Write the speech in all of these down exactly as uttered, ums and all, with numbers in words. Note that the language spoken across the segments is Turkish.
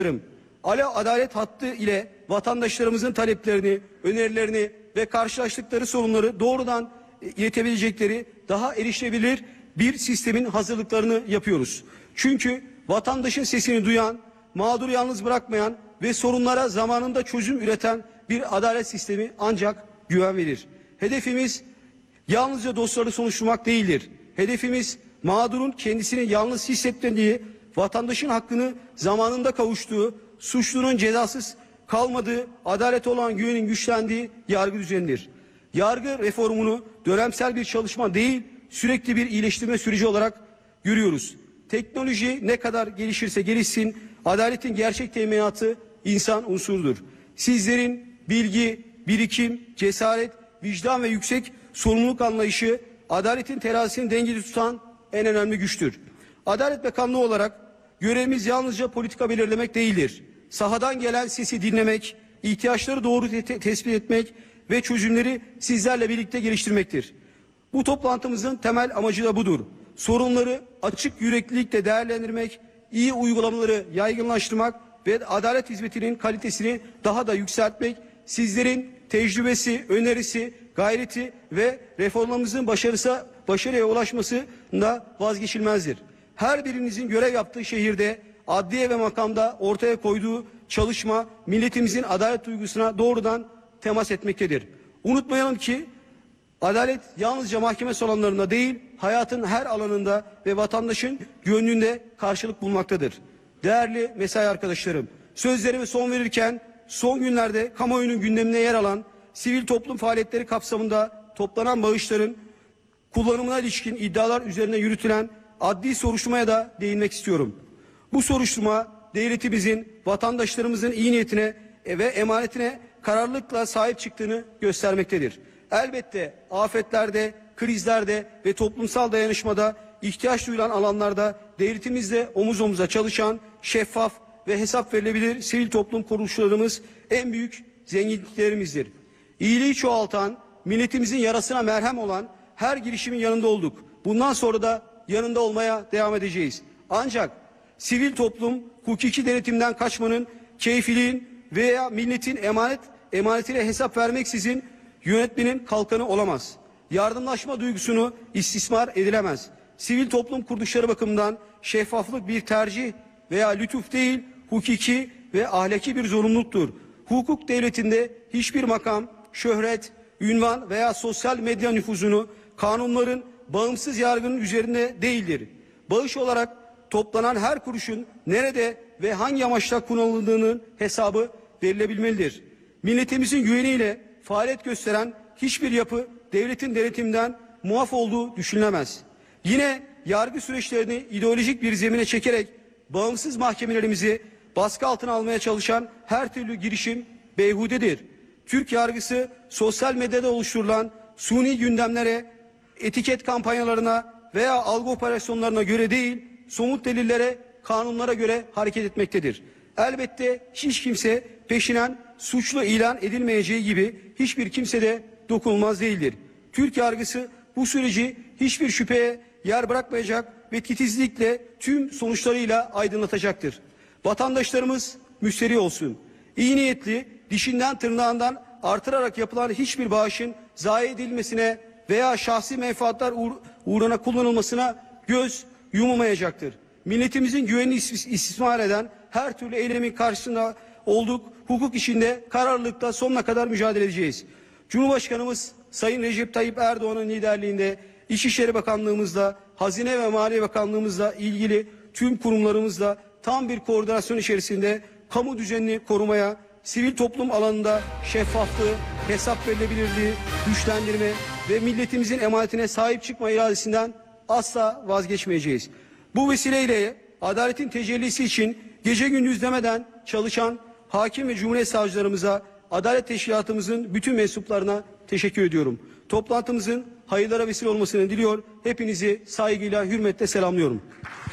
Ala adalet hattı ile vatandaşlarımızın taleplerini, önerilerini ve karşılaştıkları sorunları doğrudan iletebilecekleri daha erişilebilir bir sistemin hazırlıklarını yapıyoruz. Çünkü vatandaşın sesini duyan, mağduru yalnız bırakmayan ve sorunlara zamanında çözüm üreten bir adalet sistemi ancak güven verir. Hedefimiz yalnızca dosyaları soruşturmak değildir. Hedefimiz mağdurun kendisini yalnız hissetmediği, vatandaşın hakkını zamanında kavuştuğu, suçlunun cezasız kalmadığı, adalet olan güvenin güçlendiği yargı düzenidir. Yargı reformunu dönemsel bir çalışma değil, sürekli bir iyileştirme süreci olarak görüyoruz. Teknoloji ne kadar gelişirse gelişsin, adaletin gerçek teminatı insan unsurudur. Sizlerin bilgi, birikim, cesaret, vicdan ve yüksek sorumluluk anlayışı, adaletin terazisini dengeli tutan en önemli güçtür. Adalet Bakanlığı olarak görevimiz yalnızca politika belirlemek değildir. Sahadan gelen sesi dinlemek, ihtiyaçları doğru te tespit etmek ve çözümleri sizlerle birlikte geliştirmektir. Bu toplantımızın temel amacı da budur. Sorunları açık yüreklilikle değerlendirmek, iyi uygulamaları yaygınlaştırmak ve adalet hizmetinin kalitesini daha da yükseltmek, sizlerin tecrübesi, önerisi, gayreti ve reformlarımızın başarısı, başarıya ulaşmasında vazgeçilmezdir. Her birinizin görev yaptığı şehirde, adliye ve makamda ortaya koyduğu çalışma milletimizin adalet duygusuna doğrudan temas etmektedir. Unutmayalım ki adalet yalnızca mahkeme salonlarında değil, hayatın her alanında ve vatandaşın gönlünde karşılık bulmaktadır. Değerli mesai arkadaşlarım, sözlerime son verirken son günlerde kamuoyunun gündemine yer alan sivil toplum faaliyetleri kapsamında toplanan bağışların kullanımına ilişkin iddialar üzerine yürütülen adli soruşturmaya da değinmek istiyorum. Bu soruşturma devletimizin, vatandaşlarımızın iyi niyetine ve emanetine kararlılıkla sahip çıktığını göstermektedir. Elbette afetlerde, krizlerde ve toplumsal dayanışmada ihtiyaç duyulan alanlarda devletimizle omuz omuza çalışan şeffaf ve hesap verilebilir sivil toplum kuruluşlarımız en büyük zenginliklerimizdir. İyiliği çoğaltan, milletimizin yarasına merhem olan her girişimin yanında olduk. Bundan sonra da yanında olmaya devam edeceğiz. Ancak sivil toplum hukuki denetimden kaçmanın, keyfiliğin veya milletin emanet emanetine hesap vermeksizin yönetmenin kalkanı olamaz. Yardımlaşma duygusunu istismar edilemez. Sivil toplum kuruluşları bakımından şeffaflık bir tercih veya lütuf değil, hukuki ve ahlaki bir zorunluluktur. Hukuk devletinde hiçbir makam, şöhret, ünvan veya sosyal medya nüfuzunu kanunların bağımsız yargının üzerinde değildir. Bağış olarak toplanan her kuruşun nerede ve hangi amaçla kullanıldığının hesabı verilebilmelidir. Milletimizin güveniyle faaliyet gösteren hiçbir yapı devletin denetiminden muaf olduğu düşünülemez. Yine yargı süreçlerini ideolojik bir zemine çekerek bağımsız mahkemelerimizi baskı altına almaya çalışan her türlü girişim beyhudedir. Türk yargısı sosyal medyada oluşturulan suni gündemlere, etiket kampanyalarına veya algı operasyonlarına göre değil, somut delillere, kanunlara göre hareket etmektedir. Elbette hiç kimse peşinen suçlu ilan edilmeyeceği gibi hiçbir kimse de dokunulmaz değildir. Türk yargısı bu süreci hiçbir şüpheye yer bırakmayacak ve titizlikle tüm sonuçlarıyla aydınlatacaktır. Vatandaşlarımız müşteri olsun. İyi niyetli, dişinden tırnağından artırarak yapılan hiçbir bağışın zayi edilmesine veya şahsi menfaatler uğr uğruna kullanılmasına göz yumulmayacaktır. Milletimizin güvenini istismar eden her türlü eylemin karşısında olduk. Hukuk işinde kararlılıkla sonuna kadar mücadele edeceğiz. Cumhurbaşkanımız Sayın Recep Tayyip Erdoğan'ın liderliğinde İçişleri Bakanlığımızla, Hazine ve Maliye Bakanlığımızla ilgili tüm kurumlarımızla tam bir koordinasyon içerisinde kamu düzenini korumaya, sivil toplum alanında şeffaflığı, hesap verilebilirliği, güçlendirme ve milletimizin emanetine sahip çıkma iradesinden asla vazgeçmeyeceğiz. Bu vesileyle adaletin tecellisi için gece gündüz demeden çalışan hakim ve cumhuriyet savcılarımıza, adalet teşkilatımızın bütün mensuplarına teşekkür ediyorum. Toplantımızın hayırlara vesile olmasını diliyor. Hepinizi saygıyla, hürmetle selamlıyorum.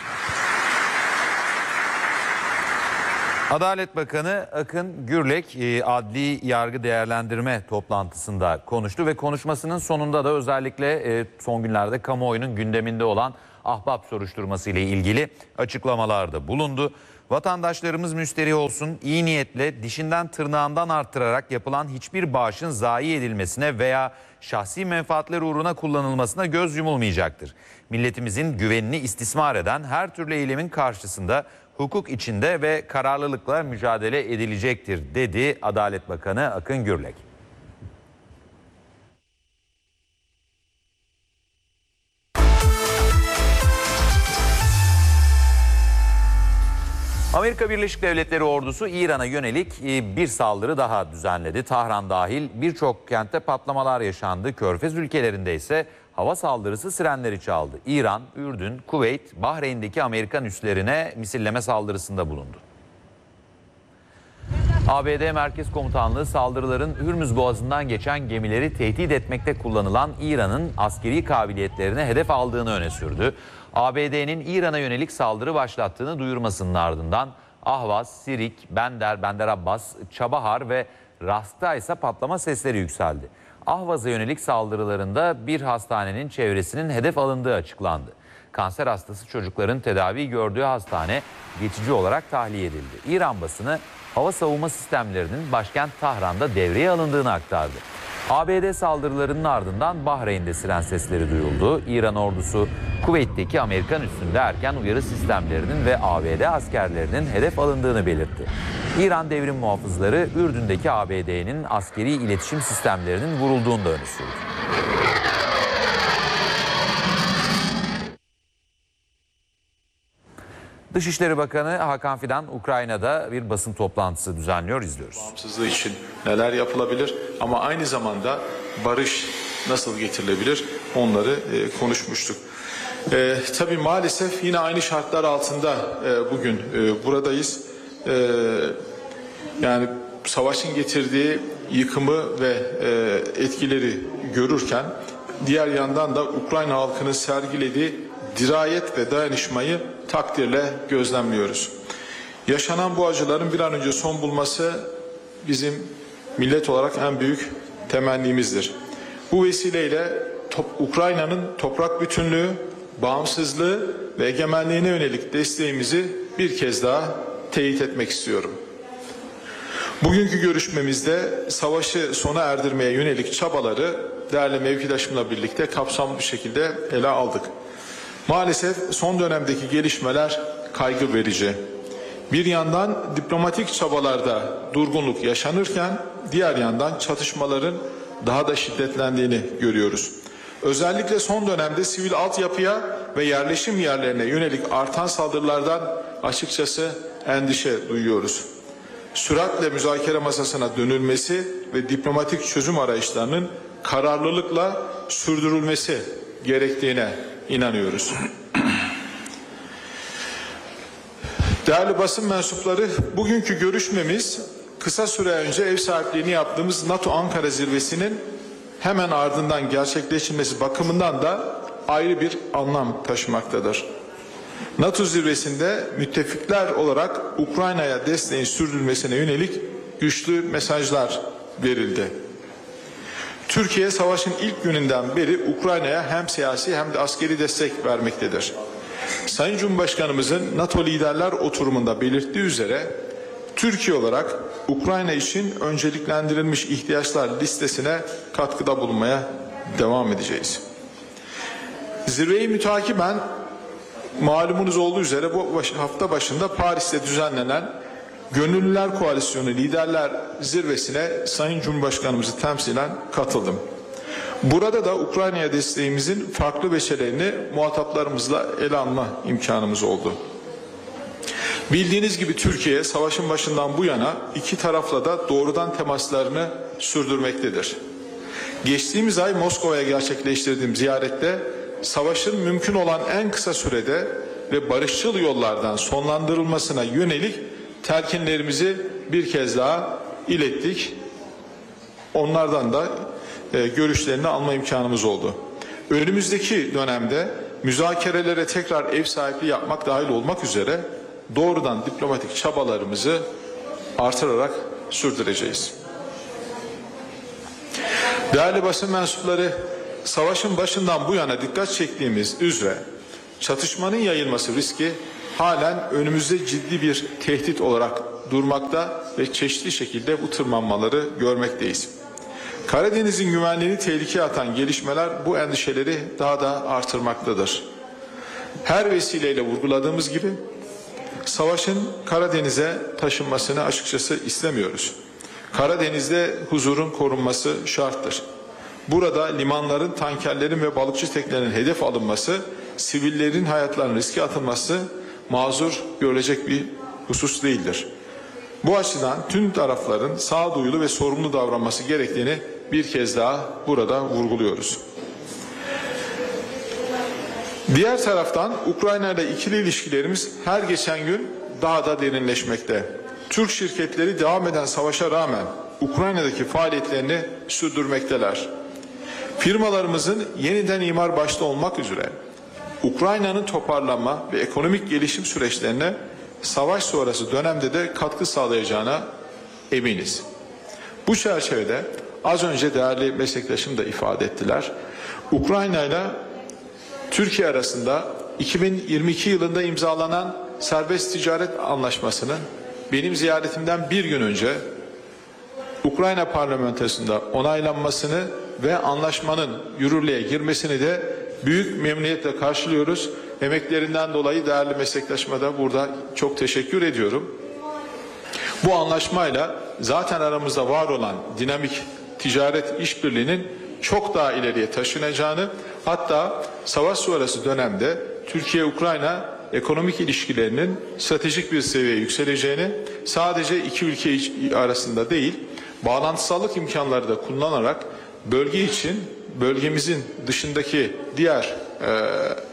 Adalet Bakanı Akın Gürlek adli yargı değerlendirme toplantısında konuştu ve konuşmasının sonunda da özellikle son günlerde kamuoyunun gündeminde olan Ahbap soruşturması ile ilgili açıklamalarda bulundu. Vatandaşlarımız müsterih olsun, iyi niyetle dişinden tırnağından arttırarak yapılan hiçbir bağışın zayi edilmesine veya şahsi menfaatler uğruna kullanılmasına göz yumulmayacaktır. Milletimizin güvenini istismar eden her türlü eylemin karşısında hukuk içinde ve kararlılıkla mücadele edilecektir, dedi Adalet Bakanı Akın Gürlek. Amerika Birleşik Devletleri ordusu İran'a yönelik bir saldırı daha düzenledi. Tahran dahil birçok kentte patlamalar yaşandı. Körfez ülkelerinde ise hava saldırısı sirenleri çaldı. İran, Ürdün, Kuveyt, Bahreyn'deki Amerikan üslerine misilleme saldırısında bulundu. A B D Merkez Komutanlığı saldırıların Hürmüz Boğazı'ndan geçen gemileri tehdit etmekte kullanılan İran'ın askeri kabiliyetlerine hedef aldığını öne sürdü. A B D'nin İran'a yönelik saldırı başlattığını duyurmasının ardından Ahvaz, Sirik, Bender, Bender Abbas, Çabahar ve Rast'ta ise patlama sesleri yükseldi. Ahvaz'a yönelik saldırılarında bir hastanenin çevresinin hedef alındığı açıklandı. Kanser hastası çocukların tedavi gördüğü hastane geçici olarak tahliye edildi. İran basını hava savunma sistemlerinin başkent Tahran'da devreye alındığını aktardı. A B D saldırılarının ardından Bahreyn'de siren sesleri duyuldu. İran ordusu Kuveyt'teki Amerikan üssünde erken uyarı sistemlerinin ve A B D askerlerinin hedef alındığını belirtti. İran devrim muhafızları Ürdün'deki A B D'nin askeri iletişim sistemlerinin vurulduğunu da öne sürdü. Dışişleri Bakanı Hakan Fidan Ukrayna'da bir basın toplantısı düzenliyor, izliyoruz. Bağımsızlığı için neler yapılabilir ama aynı zamanda barış nasıl getirilebilir onları e, konuşmuştuk. E, tabii maalesef yine aynı şartlar altında e, bugün e, buradayız. E, yani savaşın getirdiği yıkımı ve e, etkileri görürken diğer yandan da Ukrayna halkının sergilediği dirayet ve dayanışmayı takdirle gözlemliyoruz. Yaşanan bu acıların bir an önce son bulması bizim millet olarak en büyük temennimizdir. Bu vesileyle Ukrayna'nın toprak bütünlüğü, bağımsızlığı ve egemenliğine yönelik desteğimizi bir kez daha teyit etmek istiyorum. Bugünkü görüşmemizde savaşı sona erdirmeye yönelik çabaları değerli mevkidaşımla birlikte kapsamlı bir şekilde ele aldık. Maalesef son dönemdeki gelişmeler kaygı verici. Bir yandan diplomatik çabalarda durgunluk yaşanırken diğer yandan çatışmaların daha da şiddetlendiğini görüyoruz. Özellikle son dönemde sivil altyapıya ve yerleşim yerlerine yönelik artan saldırılardan açıkçası endişe duyuyoruz. Süratle müzakere masasına dönülmesi ve diplomatik çözüm arayışlarının kararlılıkla sürdürülmesi gerektiğine inanıyoruz. Değerli basın mensupları, bugünkü görüşmemiz kısa süre önce ev sahipliğini yaptığımız NATO Ankara Zirvesi'nin hemen ardından gerçekleştirilmesi bakımından da ayrı bir anlam taşımaktadır. NATO zirvesinde müttefikler olarak Ukrayna'ya desteğin sürdürülmesine yönelik güçlü mesajlar verildi. Türkiye savaşın ilk gününden beri Ukrayna'ya hem siyasi hem de askeri destek vermektedir. Sayın Cumhurbaşkanımızın NATO liderler oturumunda belirttiği üzere Türkiye olarak Ukrayna için önceliklendirilmiş ihtiyaçlar listesine katkıda bulunmaya devam edeceğiz. Zirveyi mütakiben malumunuz olduğu üzere bu baş, hafta başında Paris'te düzenlenen Gönüllüler Koalisyonu Liderler Zirvesi'ne Sayın Cumhurbaşkanımızı temsilen katıldım. Burada da Ukrayna'ya desteğimizin farklı veçelerini muhataplarımızla ele alma imkanımız oldu. Bildiğiniz gibi Türkiye savaşın başından bu yana iki tarafla da doğrudan temaslarını sürdürmektedir. Geçtiğimiz ay Moskova'ya gerçekleştirdiğim ziyarette savaşın mümkün olan en kısa sürede ve barışçıl yollardan sonlandırılmasına yönelik telkinlerimizi bir kez daha ilettik. Onlardan da e, görüşlerini alma imkanımız oldu. Önümüzdeki dönemde müzakerelere tekrar ev sahipliği yapmak dahil olmak üzere doğrudan diplomatik çabalarımızı artırarak sürdüreceğiz. Değerli basın mensupları, savaşın başından bu yana dikkat çektiğimiz üzere çatışmanın yayılması riski halen önümüzde ciddi bir tehdit olarak durmakta ve çeşitli şekilde bu tırmanmaları görmekteyiz. Karadeniz'in güvenliğini tehlikeye atan gelişmeler bu endişeleri daha da artırmaktadır. Her vesileyle vurguladığımız gibi savaşın Karadeniz'e taşınmasını açıkçası istemiyoruz. Karadeniz'de huzurun korunması şarttır. Burada limanların, tankerlerin ve balıkçı teknelerin hedef alınması, sivillerin hayatlarının riske atılması mazur görülecek bir husus değildir. Bu açıdan tüm tarafların sağduyulu ve sorumlu davranması gerektiğini bir kez daha burada vurguluyoruz. Diğer taraftan Ukrayna ile ikili ilişkilerimiz her geçen gün daha da derinleşmekte. Türk şirketleri devam eden savaşa rağmen Ukrayna'daki faaliyetlerini sürdürmekteler. Firmalarımızın yeniden imar başta olmak üzere Ukrayna'nın toparlanma ve ekonomik gelişim süreçlerine savaş sonrası dönemde de katkı sağlayacağına eminiz. Bu çerçevede az önce değerli meslektaşım da ifade ettiler. Ukrayna ile Türkiye arasında iki bin yirmi iki yılında imzalanan serbest ticaret anlaşmasının benim ziyaretimden bir gün önce Ukrayna parlamentosunda onaylanmasını ve anlaşmanın yürürlüğe girmesini de büyük memnuniyetle karşılıyoruz. Emeklerinden dolayı değerli meslektaşıma da burada çok teşekkür ediyorum. Bu anlaşmayla zaten aramızda var olan dinamik ticaret işbirliğinin çok daha ileriye taşınacağını, hatta savaş sonrası dönemde Türkiye-Ukrayna ekonomik ilişkilerinin stratejik bir seviyeye yükseleceğini, sadece iki ülke arasında değil, bağlantısallık imkanları da kullanarak bölge için, bölgemizin dışındaki diğer e,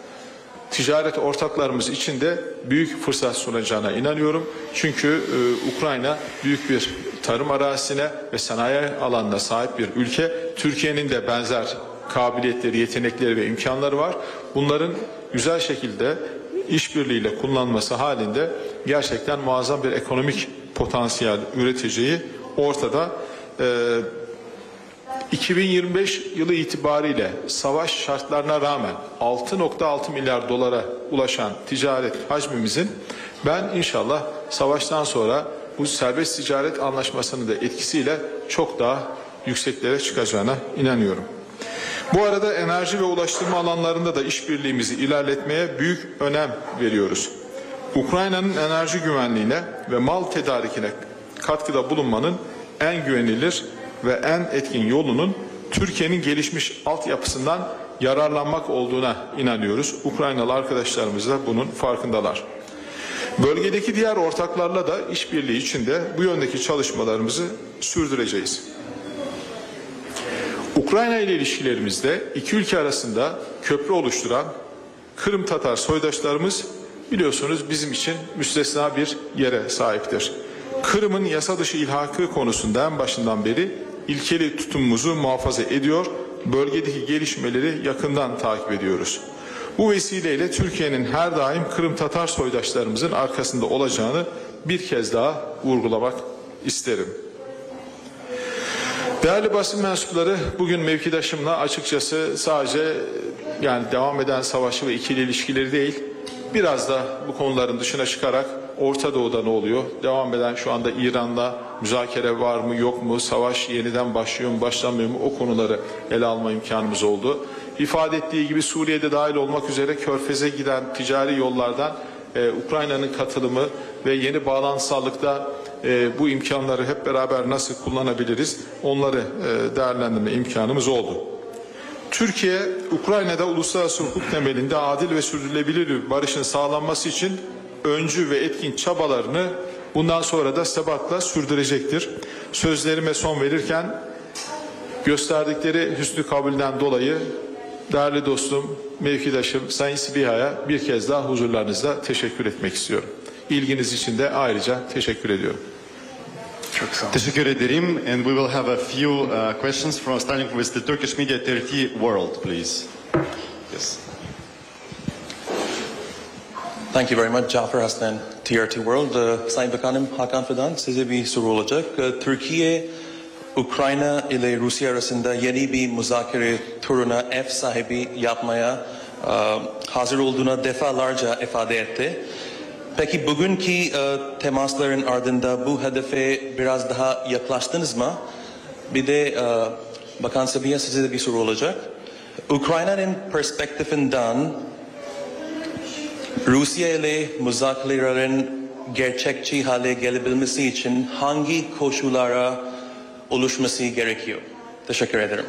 ticaret ortaklarımız için de büyük fırsat sunacağına inanıyorum. Çünkü e, Ukrayna büyük bir tarım arazisine ve sanayi alanına sahip bir ülke. Türkiye'nin de benzer kabiliyetleri, yetenekleri ve imkanları var. Bunların güzel şekilde işbirliğiyle kullanılması halinde gerçekten muazzam bir ekonomik potansiyel üreteceği ortada. Ee, iki bin yirmi beş yılı itibariyle savaş şartlarına rağmen altı nokta altı milyar dolara ulaşan ticaret hacmimizin ben inşallah savaştan sonra bu serbest ticaret anlaşmasının da etkisiyle çok daha yükseklere çıkacağına inanıyorum. Bu arada enerji ve ulaştırma alanlarında da işbirliğimizi ilerletmeye büyük önem veriyoruz. Ukrayna'nın enerji güvenliğine ve mal tedarikine katkıda bulunmanın en güvenilir ve en etkin yolunun Türkiye'nin gelişmiş altyapısından yararlanmak olduğuna inanıyoruz. Ukraynalı arkadaşlarımız da bunun farkındalar. Bölgedeki diğer ortaklarla da işbirliği içinde bu yöndeki çalışmalarımızı sürdüreceğiz. Ukrayna ile ilişkilerimizde iki ülke arasında köprü oluşturan Kırım Tatar soydaşlarımız biliyorsunuz bizim için müstesna bir yere sahiptir. Kırım'ın yasa dışı ilhakı konusunda en başından beri ilkeli tutumumuzu muhafaza ediyor, bölgedeki gelişmeleri yakından takip ediyoruz. Bu vesileyle Türkiye'nin her daim Kırım Tatar soydaşlarımızın arkasında olacağını bir kez daha vurgulamak isterim. Değerli basın mensupları, bugün mevkidaşımla açıkçası sadece yani devam eden savaşı ve ikili ilişkileri değil, biraz da bu konuların dışına çıkarak Orta Doğu'da ne oluyor? Devam eden şu anda İran'la müzakere var mı yok mu? Savaş yeniden başlıyor mu başlamıyor mu? O konuları ele alma imkanımız oldu. İfade ettiği gibi Suriye'de dahil olmak üzere Körfez'e giden ticari yollardan e, Ukrayna'nın katılımı ve yeni bağlantısallıkta e, bu imkanları hep beraber nasıl kullanabiliriz? Onları e, değerlendirme imkanımız oldu. Türkiye, Ukrayna'da uluslararası hukuk temelinde adil ve sürdürülebilir bir barışın sağlanması için öncü ve etkin çabalarını bundan sonra da sebatla sürdürecektir. Sözlerime son verirken gösterdikleri hüsnü kabulden dolayı değerli dostum, mevkidaşım Sayın Sibiha'ya bir kez daha huzurlarınızda teşekkür etmek istiyorum. İlginiz için de ayrıca teşekkür ediyorum. Teşekkür ederim. And we will have a few uh, questions from starting with the Turkish media T R T World, please. Yes. Thank you very much. Cafer Haslan, T R T World. Uh, Sayın Bakanım Hakan Fidan, size bir soru olacak. Uh, Türkiye, Ukrayna ile Rusya arasında yeni bir müzakere turuna ev sahibi yapmaya uh, hazır olduğuna defalarca ifade etti. Peki bugünkü e, temasların ardında bu hedefe biraz daha yaklaştınız mı? Bir de e, Bakan Sabiha, size de bir soru olacak. Ukrayna'nın perspektifinden Rusya ile müzakerelerin gerçekçi hale gelebilmesi için hangi koşullara oluşması gerekiyor? Teşekkür ederim.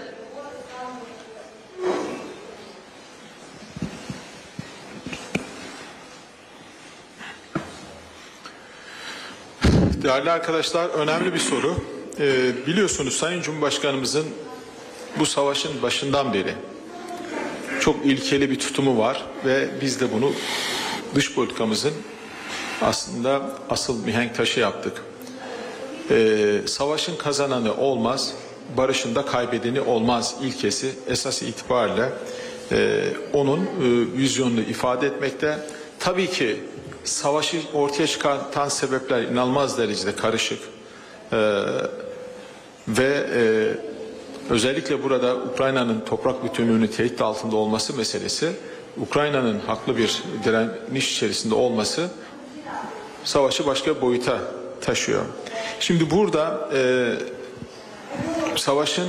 Değerli arkadaşlar, önemli bir soru. Ee, biliyorsunuz Sayın Cumhurbaşkanımızın bu savaşın başından beri çok ilkeli bir tutumu var ve biz de bunu dış politikamızın aslında asıl mihenk taşı yaptık. Ee, savaşın kazananı olmaz, barışın da kaybedeni olmaz ilkesi esas itibariyle e, onun e, vizyonunu ifade etmekte. Tabii ki savaşı ortaya çıkartan sebepler inanılmaz derecede karışık ee, ve e, özellikle burada Ukrayna'nın toprak bütünlüğünün tehdit altında olması meselesi, Ukrayna'nın haklı bir direniş içerisinde olması savaşı başka bir boyuta taşıyor. Şimdi burada e, savaşın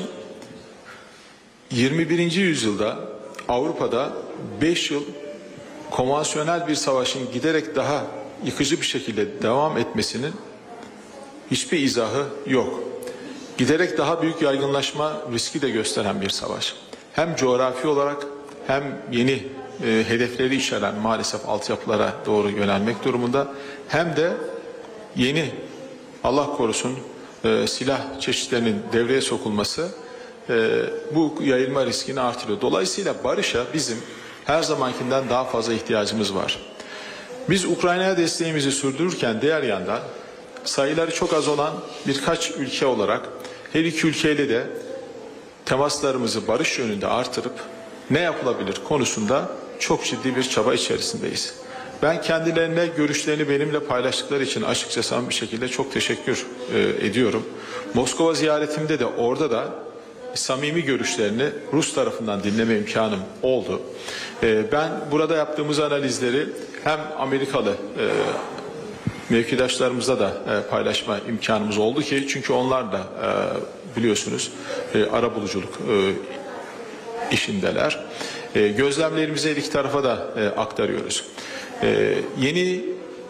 yirmi birinci yüzyılda Avrupa'da beş yıl konvansiyonel bir savaşın giderek daha yıkıcı bir şekilde devam etmesinin hiçbir izahı yok. Giderek daha büyük yaygınlaşma riski de gösteren bir savaş. Hem coğrafi olarak hem yeni e, hedefleri içeren maalesef altyapılara doğru yönelmek durumunda, hem de yeni, Allah korusun, e, silah çeşitlerinin devreye sokulması e, bu yayılma riskini artırıyor. Dolayısıyla barışa bizim her zamankinden daha fazla ihtiyacımız var. Biz Ukrayna'ya desteğimizi sürdürürken diğer yandan sayıları çok az olan birkaç ülke olarak her iki ülkeyle de temaslarımızı barış yönünde artırıp ne yapılabilir konusunda çok ciddi bir çaba içerisindeyiz. Ben kendilerine görüşlerini benimle paylaştıkları için açıkçası bir şekilde çok teşekkür e, ediyorum. Moskova ziyaretimde de orada da samimi görüşlerini Rus tarafından dinleme imkanım oldu. E, ben burada yaptığımız analizleri hem Amerikalı e, mevkidaşlarımızla da e, paylaşma imkanımız oldu ki, çünkü onlar da e, biliyorsunuz e, arabuluculuk e, işindeler. E, gözlemlerimizi her iki tarafa da e, aktarıyoruz. E, yeni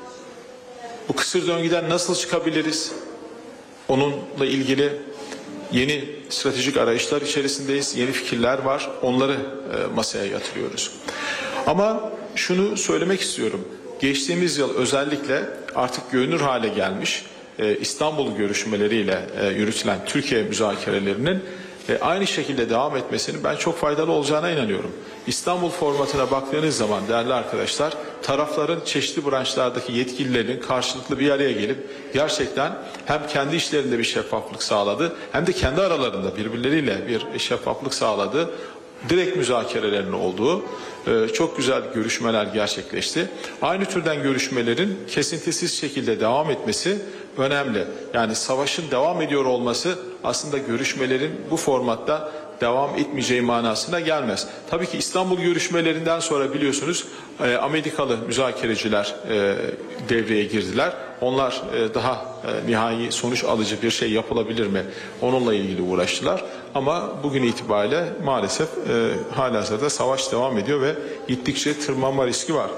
bu kısır döngüden nasıl çıkabiliriz? Onunla ilgili yeni stratejik arayışlar içerisindeyiz. Yeni fikirler var. Onları e, masaya yatırıyoruz. Ama şunu söylemek istiyorum. Geçtiğimiz yıl özellikle artık görünür hale gelmiş e, İstanbul görüşmeleriyle e, yürütülen Türkiye müzakerelerinin e, aynı şekilde devam etmesinin ben çok faydalı olacağına inanıyorum. İstanbul formatına baktığınız zaman değerli arkadaşlar, tarafların çeşitli branşlardaki yetkililerin karşılıklı bir araya gelip gerçekten hem kendi işlerinde bir şeffaflık sağladı, hem de kendi aralarında birbirleriyle bir şeffaflık sağladı. Direkt müzakerelerin olduğu e, çok güzel görüşmeler gerçekleşti. Aynı türden görüşmelerin kesintisiz şekilde devam etmesi önemli. Yani savaşın devam ediyor olması aslında görüşmelerin bu formatta devam etmeyeceği manasına gelmez. Tabii ki İstanbul görüşmelerinden sonra biliyorsunuz e, Amerikalı müzakereciler e, devreye girdiler. Onlar e, daha e, nihai sonuç alıcı bir şey yapılabilir mi? Onunla ilgili uğraştılar. Ama bugün itibariyle maalesef e, halihazırda savaş devam ediyor ve gittikçe tırmanma riski var.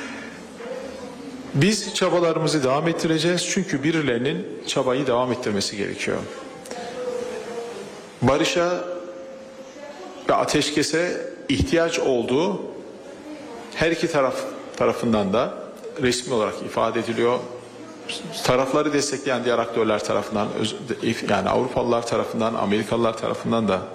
Biz çabalarımızı devam ettireceğiz çünkü birilerinin çabayı devam ettirmesi gerekiyor. Barışa ve ateşkese ihtiyaç olduğu her iki taraf tarafından da resmi olarak ifade ediliyor. Tarafları destekleyen diğer aktörler tarafından, yani Avrupalılar tarafından, Amerikalılar tarafından da,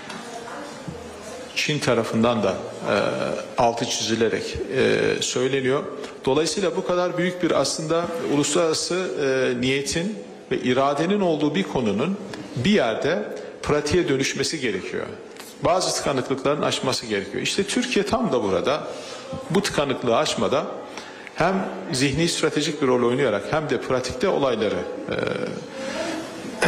Çin tarafından da e, altı çizilerek e, söyleniyor. Dolayısıyla bu kadar büyük bir aslında uluslararası e, niyetin ve iradenin olduğu bir konunun bir yerde pratiğe dönüşmesi gerekiyor. Bazı tıkanıklıkların aşması gerekiyor. İşte Türkiye tam da burada bu tıkanıklığı aşmada hem zihni stratejik bir rol oynayarak hem de pratikte olayları e,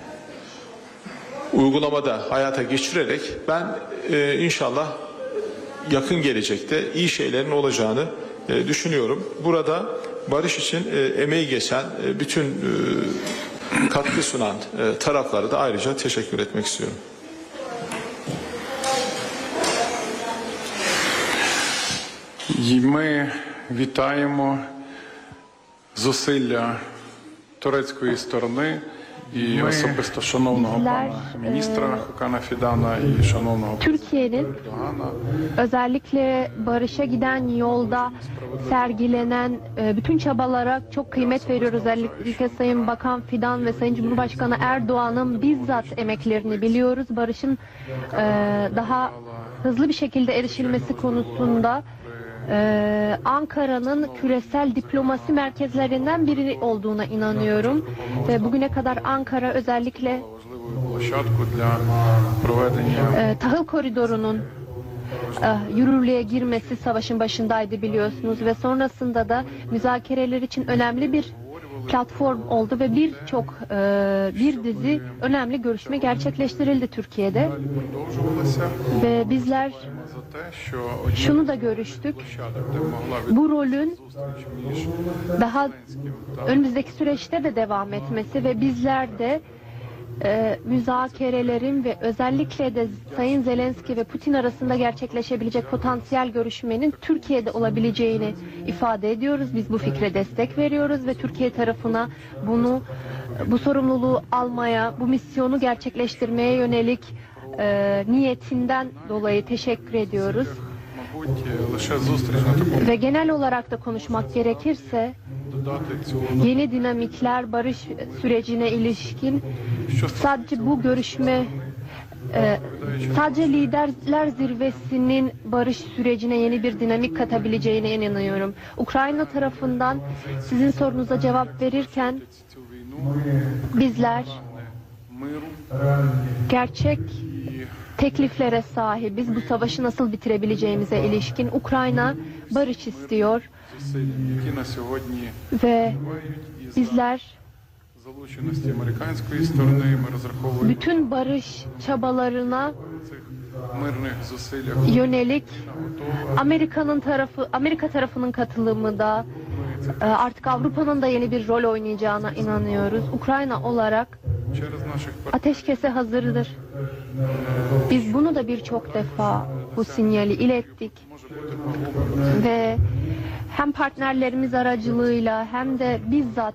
uygulamada hayata geçirerek ben e, inşallah yakın gelecekte iyi şeylerin olacağını e, düşünüyorum. Burada barış için e, emeği geçen e, bütün e, katkı sunan e, taraflara da ayrıca teşekkür etmek istiyorum. І ми вітаємо зусилля турецької сторони і особисто шановного пана міністра Хакана Фідан'a і шановного Türkiye'nin Erdoğan'a özellikle barışa giden yolda sergilenen e, bütün çabalara çok kıymet veriyoruz. Özellikle Sayın Bakan Fidan ve Sayın Cumhurbaşkanı Erdoğan'ın bizzat emeklerini biliyoruz. Barışın e, daha hızlı bir şekilde erişilmesi konusunda Ee, Ankara'nın küresel diplomasi merkezlerinden biri olduğuna inanıyorum ve bugüne kadar Ankara özellikle важливу площадку для проведення e, tahıl koridorunun e, yürürlüğe girmesi savaşın başındaydı biliyorsunuz ve sonrasında da müzakereler için önemli bir platform oldu ve birçok e, bir dizi önemli görüşme gerçekleştirildi Türkiye'de продовжувалося ve bizler за те, що одні şunu da görüştük. площадок, де могла Bu rolün відбутися між daha Зеленським та önümüzdeki süreçte de devam etmesi ve bizler de e, müzakerelerin ve özellikle de Sayın Zelenski ve Putin arasında gerçekleşebilecek potansiyel görüşmenin Türkiye'de olabileceğini ifade ediyoruz. Biz bu fikre destek veriyoruz ve Türkiye tarafına bunu bu sorumluluğu almaya, bu misyonu gerçekleştirmeye yönelik e, niyetinden dolayı teşekkür ediyoruz. мабуть, лише зустріч на такому Ve genel olarak da konuşmak gerekirse додати цього yeni dinamikler barış sürecine ilişkin що sadece bu görüşme e, sadece liderler zirvesinin barış sürecine yeni bir dinamik katabileceğine inanıyorum. Ukrayna tarafından sizin sorunuza cevap verirken цю війну bizler миру gerçek tekliflere sahibiz. Bu savaşı nasıl bitirebileceğimize ilişkin Ukrayna barış istiyor зусиль, які на сьогодні ve тривають, і за bizler залученості американської сторони ми розраховуємо bütün barış çabalarına в цих мирних зусиллях yönelik Amerika'nın tarafı, Amerika tarafının katılımı da e, artık Avrupa'nın da yeni bir rol oynayacağına inanıyoruz. Ukrayna olarak через наших ateşkese hazırdır. Biz bunu da birçok defa bu sinyali ilettik ve hem partnerlerimiz aracılığıyla hem de bizzat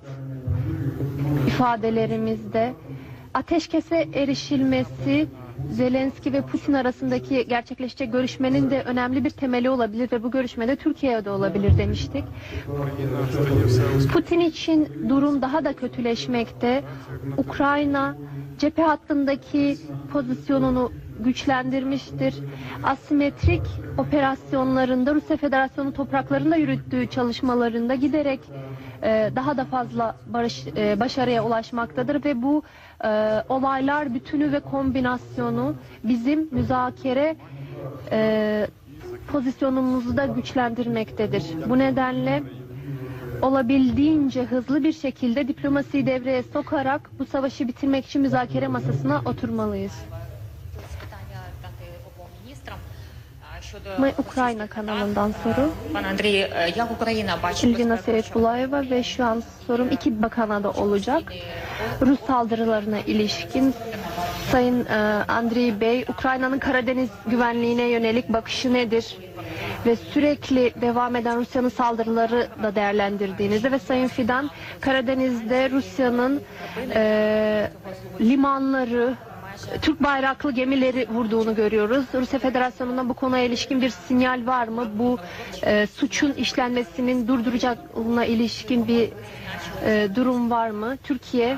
ifadelerimizde ateşkese erişilmesi Zelenski ve Putin arasındaki gerçekleşecek görüşmenin de önemli bir temeli olabilir ve bu görüşmede Türkiye'de olabilir demiştik. Україна стає все Putin için durum daha da kötüleşmekte. Ukrayna cephe hattındaki pozisyonunu güçlendirmiştir. Asimetrik operasyonlarında Rusya Federasyonu topraklarında yürüttüğü çalışmalarında giderek e, daha da fazla barış, e, başarıya ulaşmaktadır ve bu e, olaylar bütünü ve kombinasyonu bizim müzakere e, pozisyonumuzu da güçlendirmektedir. Bu nedenle olabildiğince hızlı bir şekilde diplomasiyi devreye sokarak bu savaşı bitirmek için müzakere masasına oturmalıyız. Питання дати обом міністрам щодо Ми Україна kanalından soru. Пан Андрій, як Україна бачить Elvina безпеку, Seyretbulayeva ve şu an sorum iki bakana da olacak. Rus saldırılarına ilişkin Sayın e, Andriy Bey, Ukrayna'nın Karadeniz güvenliğine yönelik bakışı nedir? Ve sürekli devam eden Rusya'nın saldırıları da değerlendirdiğinizde ve Sayın Fidan, Karadeniz'de Rusya'nın e, limanları, Türk bayraklı gemileri vurduğunu görüyoruz. Rusya Federasyonu'ndan bu konuya ilişkin bir sinyal var mı? Bu e, suçun işlenmesinin durduracağına ilişkin bir e, durum var mı? Türkiye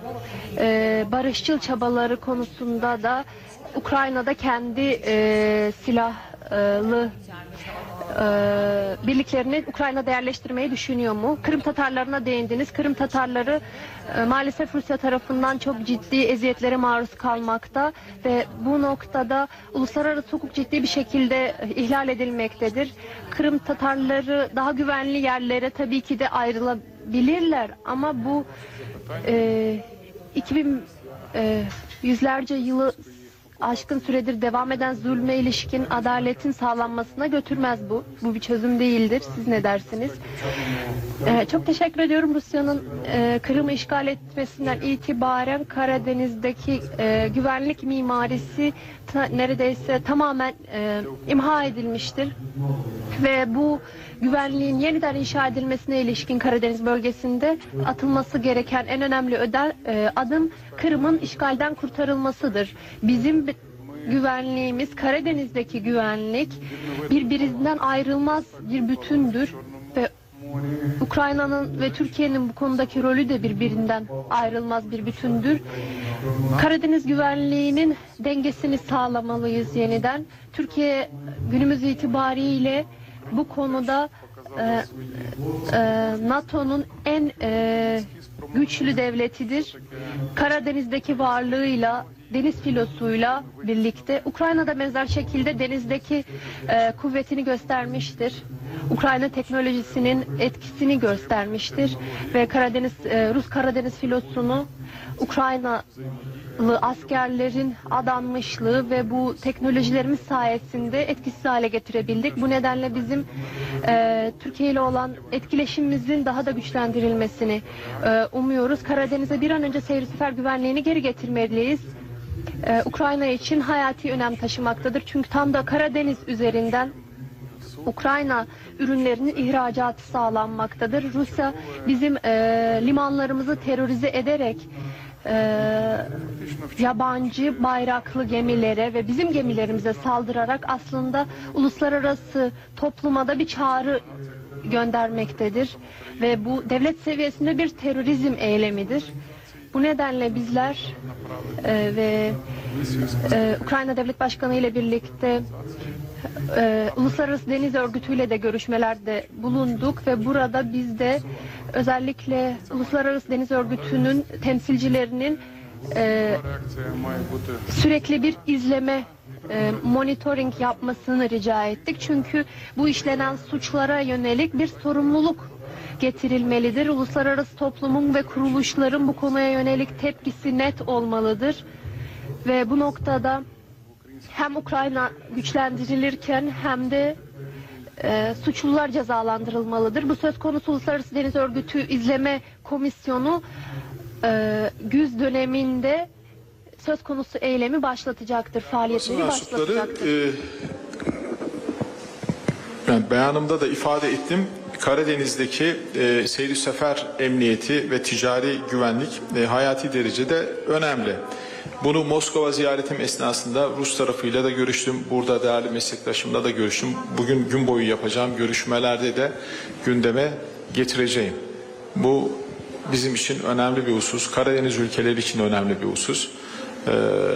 e, barışçıl çabaları konusunda da Ukrayna'da kendi e, silahlı e, birliklerini Ukrayna'da yerleştirmeyi düşünüyor mu? Kırım Tatarlarına değindiniz. Kırım Tatarları e, maalesef Rusya tarafından çok ciddi eziyetlere maruz kalmakta ve bu noktada uluslararası hukuk ciddi bir şekilde ihlal edilmektedir. Kırım Tatarları daha güvenli yerlere tabii ki de ayrılabilirler ama bu e, iki bin e, yüzlerce yılı aşkın süredir devam eden zulme ilişkin adaletin sağlanmasına götürmez bu. Bu bir çözüm değildir. Siz ne dersiniz? Ee, çok teşekkür ediyorum. Rusya'nın e, Kırım'ı işgal etmesinden itibaren Karadeniz'deki e, güvenlik mimarisi ta, neredeyse tamamen e, imha edilmiştir. Ve bu güvenliğin yeniden inşa edilmesine ilişkin Karadeniz bölgesinde atılması gereken en önemli öde, e, adım Kırım'ın işgalden kurtarılmasıdır. Bizim güvenliğimiz, Karadeniz'deki güvenlik birbirinden ayrılmaz bir bütündür ve Ukrayna'nın ve Türkiye'nin bu konudaki rolü de birbirinden ayrılmaz bir bütündür. Karadeniz güvenliğinin dengesini sağlamalıyız yeniden. Türkiye günümüz itibariyle bu konuda e, e, NATO'nun en e, güçlü devletidir. Karadeniz'deki varlığıyla, deniz filosuyla birlikte Ukrayna'da benzer şekilde denizdeki e, kuvvetini göstermiştir. Ukrayna teknolojisinin etkisini göstermiştir ve Karadeniz e, Rus Karadeniz filosunu Ukraynalı askerlerin adanmışlığı ve bu teknolojilerimiz sayesinde etkisiz hale getirebildik. Bu nedenle bizim e, Türkiye ile olan etkileşimimizin daha da güçlendirilmesini e, umuyoruz. Karadeniz'e bir an önce seyir sefer güvenliğini geri getirmeliyiz. Ee, Ukrayna için hayati önem taşımaktadır. Çünkü tam da Karadeniz üzerinden Ukrayna ürünlerinin ihracatı sağlanmaktadır. Rusya bizim e, limanlarımızı terörize ederek e, yabancı bayraklı gemilere ve bizim gemilerimize saldırarak aslında uluslararası topluma da bir çağrı göndermektedir. Ve bu devlet seviyesinde bir terörizm eylemidir. Bu nedenle bizler e, ve e, Ukrayna Devlet Başkanı ile birlikte e, Uluslararası Deniz Örgütü ile de görüşmelerde bulunduk ve burada biz de özellikle Uluslararası Deniz Örgütü'nün temsilcilerinin e, sürekli bir izleme, e, monitoring yapmasını rica ettik. Çünkü bu işlenen suçlara yönelik bir sorumluluk getirilmelidir. Uluslararası toplumun ve kuruluşların bu konuya yönelik tepkisi net olmalıdır. Ve bu noktada hem Ukrayna güçlendirilirken hem de e, suçlular cezalandırılmalıdır. Bu söz konusu Uluslararası Deniz Örgütü İzleme Komisyonu e, güz döneminde söz konusu eylemi başlatacaktır, faaliyetini başlatacaktır. E, ben beyanımda da ifade ettim. Karadeniz'deki e, seyir sefer emniyeti ve ticari güvenlik e, hayati derecede önemli. Bunu Moskova ziyaretim esnasında Rus tarafıyla da görüştüm. Burada değerli meslektaşımla da görüştüm. Bugün gün boyu yapacağım görüşmelerde de gündeme getireceğim. Bu bizim için önemli bir husus. Karadeniz ülkeleri için önemli bir husus. Ee,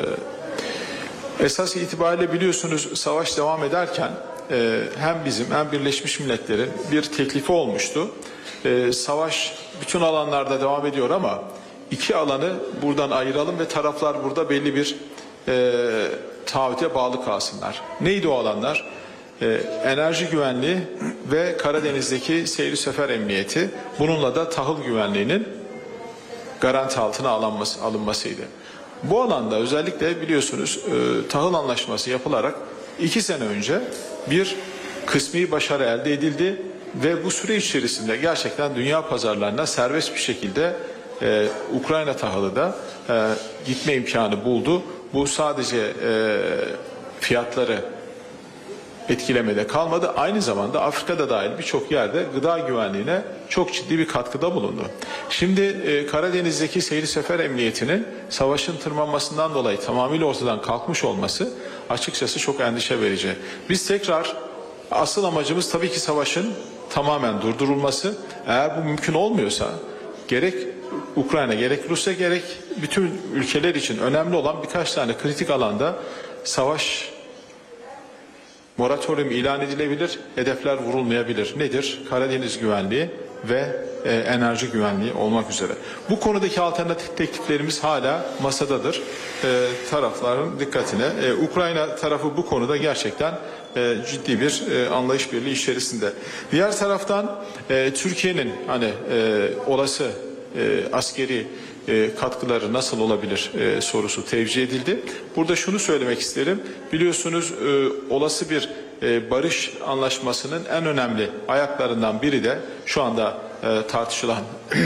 esas itibariyle biliyorsunuz savaş devam ederken e, hem bizim hem Birleşmiş Milletler'in bir teklifi olmuştu. E, savaş bütün alanlarda devam ediyor ama İki alanı buradan ayıralım ve taraflar burada belli bir e, taahhüte bağlı kalsınlar. Neydi o alanlar? E, enerji güvenliği ve Karadeniz'deki seyir sefer emniyeti. Bununla da tahıl güvenliğinin garanti altına alınması, alınmasıydı. Bu alanda özellikle biliyorsunuz e, tahıl anlaşması yapılarak iki sene önce bir kısmi başarı elde edildi ve bu süre içerisinde gerçekten dünya pazarlarına serbest bir şekilde Ee, Ukrayna tahılı da e, gitme imkanı buldu. Bu sadece e, fiyatları etkilemede kalmadı. Aynı zamanda Afrika'da dahil birçok yerde gıda güvenliğine çok ciddi bir katkıda bulundu. Şimdi e, Karadeniz'deki seyir sefer emniyetinin savaşın tırmanmasından dolayı tamamıyla ortadan kalkmış olması açıkçası çok endişe verici. Biz tekrar asıl amacımız tabii ki savaşın tamamen durdurulması. Eğer bu mümkün olmuyorsa gerek Ukrayna gerek Rusya gerek bütün ülkeler için önemli olan birkaç tane kritik alanda savaş moratorium ilan edilebilir, hedefler vurulmayabilir. Nedir? Karadeniz güvenliği ve e, enerji güvenliği olmak üzere. Bu konudaki alternatif tekliflerimiz hala masadadır. E, tarafların dikkatine. E, Ukrayna tarafı bu konuda gerçekten e, ciddi bir e, anlayış birliği içerisinde. Diğer taraftan e, Türkiye'nin hani e, olası e, askeri e, katkıları nasıl olabilir e, sorusu tevcih edildi. Burada şunu söylemek isterim. Biliyorsunuz e, olası bir e, barış anlaşmasının en önemli ayaklarından biri de şu anda e, tartışılan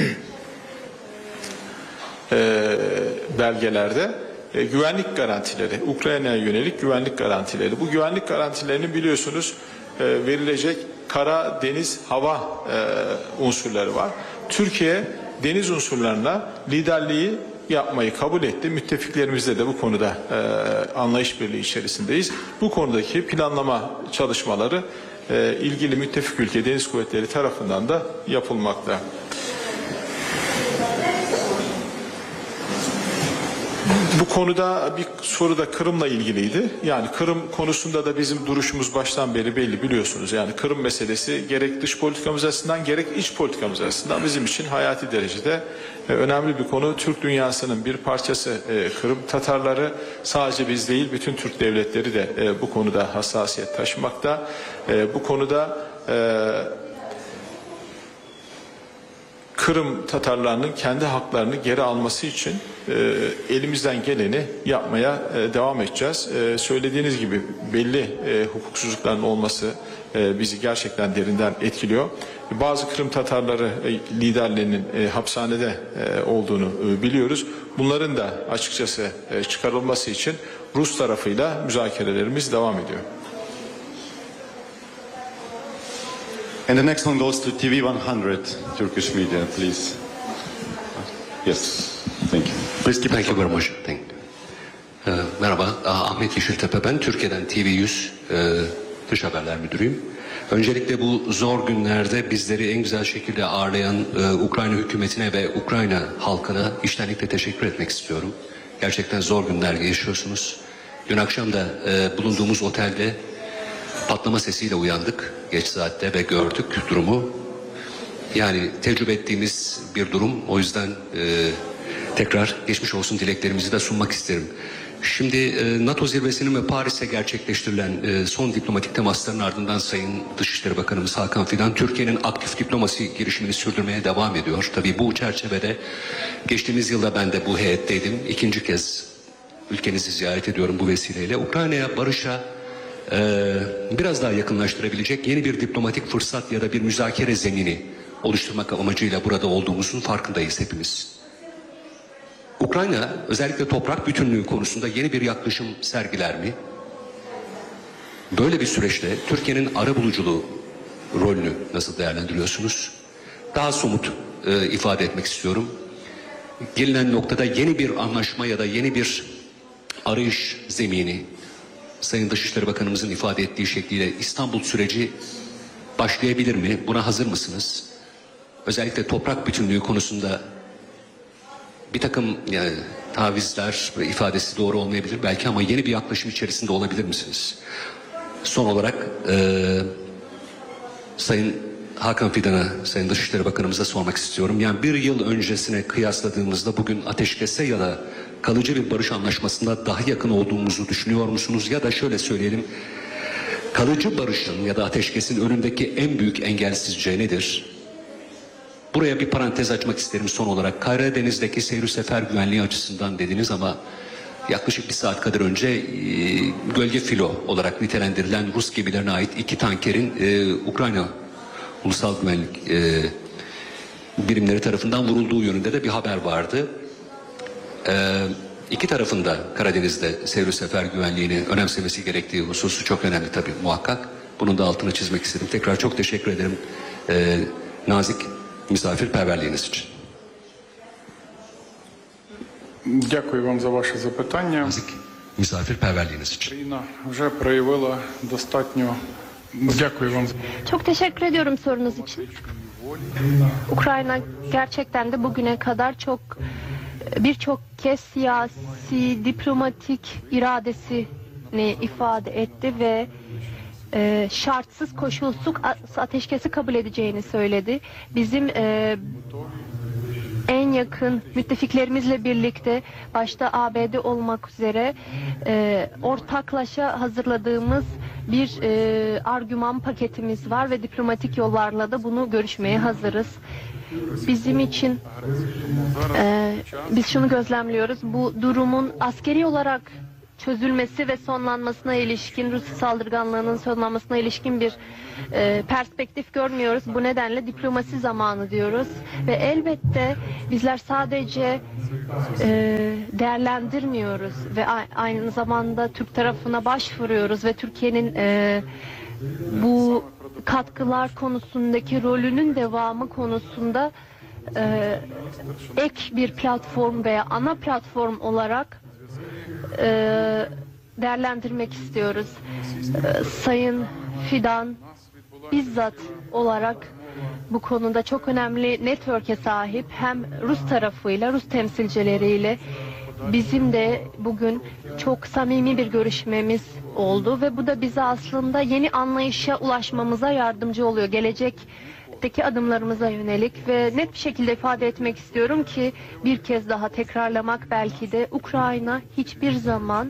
e, belgelerde e, güvenlik garantileri, Ukrayna'ya yönelik güvenlik garantileri. Bu güvenlik garantilerinin biliyorsunuz e, verilecek kara, deniz, hava e, unsurları var. Türkiye deniz unsurlarına liderliği yapmayı kabul etti. Müttefiklerimizle de bu konuda e, anlayış birliği içerisindeyiz. Bu konudaki planlama çalışmaları e, ilgili müttefik ülke deniz kuvvetleri tarafından da yapılmakta. Bu konuda bir soru da Kırım'la ilgiliydi. Yani Kırım konusunda da bizim duruşumuz baştan beri belli, biliyorsunuz. Yani Kırım meselesi gerek dış politikamız açısından gerek iç politikamız açısından bizim için hayati derecede e, önemli bir konu. Türk dünyasının bir parçası e, Kırım. Tatarları sadece biz değil, bütün Türk devletleri de e, bu konuda hassasiyet taşımakta. E, bu konuda e, Kırım Tatarlarının kendi haklarını geri alması için e, elimizden geleni yapmaya e, devam edeceğiz. E, söylediğiniz gibi belli e, hukuksuzlukların olması e, bizi gerçekten derinden etkiliyor. Bazı Kırım Tatarları e, liderlerinin e, hapishanede e, olduğunu e, biliyoruz. Bunların da açıkçası e, çıkarılması için Rus tarafıyla müzakerelerimiz devam ediyor. And the next one goes to T V one hundred, Turkish media, please. Yes, thank you. Please keep Thank you very much. Thank you. Ee, merhaba, Ahmet Yeşiltepe ben. Türkiye'den T V yüz e, Dış Haberler Müdürüyüm. Öncelikle bu zor günlerde bizleri en güzel şekilde ağırlayan e, Ukrayna hükümetine ve Ukrayna halkına içtenlikle teşekkür etmek istiyorum. Gerçekten zor günler yaşıyorsunuz. Dün akşam da e, bulunduğumuz otelde patlama sesiyle uyandık geç saatte ve gördük durumu. Yani tecrübe ettiğimiz bir durum. O yüzden e, tekrar geçmiş olsun dileklerimizi de sunmak isterim. Şimdi e, NATO zirvesinin ve Paris'te gerçekleştirilen e, son diplomatik temasların ardından Sayın Dışişleri Bakanımız Hakan Fidan Türkiye'nin aktif diplomasi girişimini sürdürmeye devam ediyor. Tabii bu çerçevede geçtiğimiz yılda ben de bu heyetteydim. İkinci kez ülkenizi ziyaret ediyorum bu vesileyle. Ukrayna'ya barışa Ee, biraz daha yakınlaştırabilecek yeni bir diplomatik fırsat ya da bir müzakere zemini oluşturmak amacıyla burada olduğumuzun farkındayız hepimiz. Ukrayna özellikle toprak bütünlüğü konusunda yeni bir yaklaşım sergiler mi? Böyle bir süreçte Türkiye'nin arabuluculuğu rolünü nasıl değerlendiriyorsunuz? Daha somut e, ifade etmek istiyorum. Gelinen noktada yeni bir anlaşma ya da yeni bir arayış zemini, Sayın Dışişleri Bakanımızın ifade ettiği şekliyle İstanbul süreci başlayabilir mi? Buna hazır mısınız? Özellikle toprak bütünlüğü konusunda bir takım yani, tavizler ve ifadesi doğru olmayabilir belki ama yeni bir yaklaşım içerisinde olabilir misiniz? Son olarak e, Sayın Hakan Fidan'a, Sayın Dışişleri Bakanımıza sormak istiyorum. Yani bir yıl öncesine kıyasladığımızda bugün ateşkese ya da kalıcı bir barış anlaşmasında daha yakın olduğumuzu düşünüyor musunuz? Ya da şöyle söyleyelim, kalıcı barışın ya da ateşkesin önündeki en büyük engel sizce nedir? Buraya bir parantez açmak isterim son olarak. Karadeniz'deki seyir sefer güvenliği açısından dediniz ama yaklaşık bir saat kadar önce e, gölge filo olarak nitelendirilen Rus gemilerine ait iki tankerin e, Ukrayna Ulusal Güvenlik e, birimleri tarafından vurulduğu yönünde de bir haber vardı. E, iki tarafında Karadeniz'de seyir sefer güvenliğini önemsemesi gerektiği hususu çok önemli tabii muhakkak. Bunun da altını çizmek istedim. Tekrar çok teşekkür ederim e, nazik misafirperverliğiniz için. Дякую вам за ваше запитання. Nazik misafirperverliğiniz için. Україна вже проявила достатньо. Дякую вам. Çok teşekkür ediyorum sorunuz için. Ukrayna gerçekten de bugüne kadar çok birçok kez siyasi, diplomatik iradesini ifade etti ve e, şartsız, koşulsuz ateşkesi kabul edeceğini söyledi. Bizim e, en yakın müttefiklerimizle birlikte başta A B D olmak üzere e, ortaklaşa hazırladığımız bir e, argüman paketimiz var ve diplomatik yollarla da bunu görüşmeye hazırız. bizim için e, biz şunu gözlemliyoruz. Bu durumun askeri olarak çözülmesi ve sonlanmasına ilişkin, Rus saldırganlığının sonlanmasına ilişkin bir e, perspektif görmüyoruz. Bu nedenle diplomasi zamanı diyoruz. Ve elbette bizler sadece e, değerlendirmiyoruz ve aynı zamanda Türk tarafına başvuruyoruz ve Türkiye'nin e, bu katkılar konusundaki rolünün devamı konusunda e, ek bir platform veya ana platform olarak e, değerlendirmek istiyoruz. E, Sayın Fidan bizzat olarak bu konuda çok önemli network'e sahip, hem Rus tarafıyla, Rus temsilcileriyle bizim de bugün çok samimi bir görüşmemiz oldu ve bu da bize aslında yeni anlayışa ulaşmamıza yardımcı oluyor. Gelecekteki adımlarımıza yönelik ve net bir şekilde ifade etmek istiyorum ki bir kez daha tekrarlamak belki de Ukrayna hiçbir zaman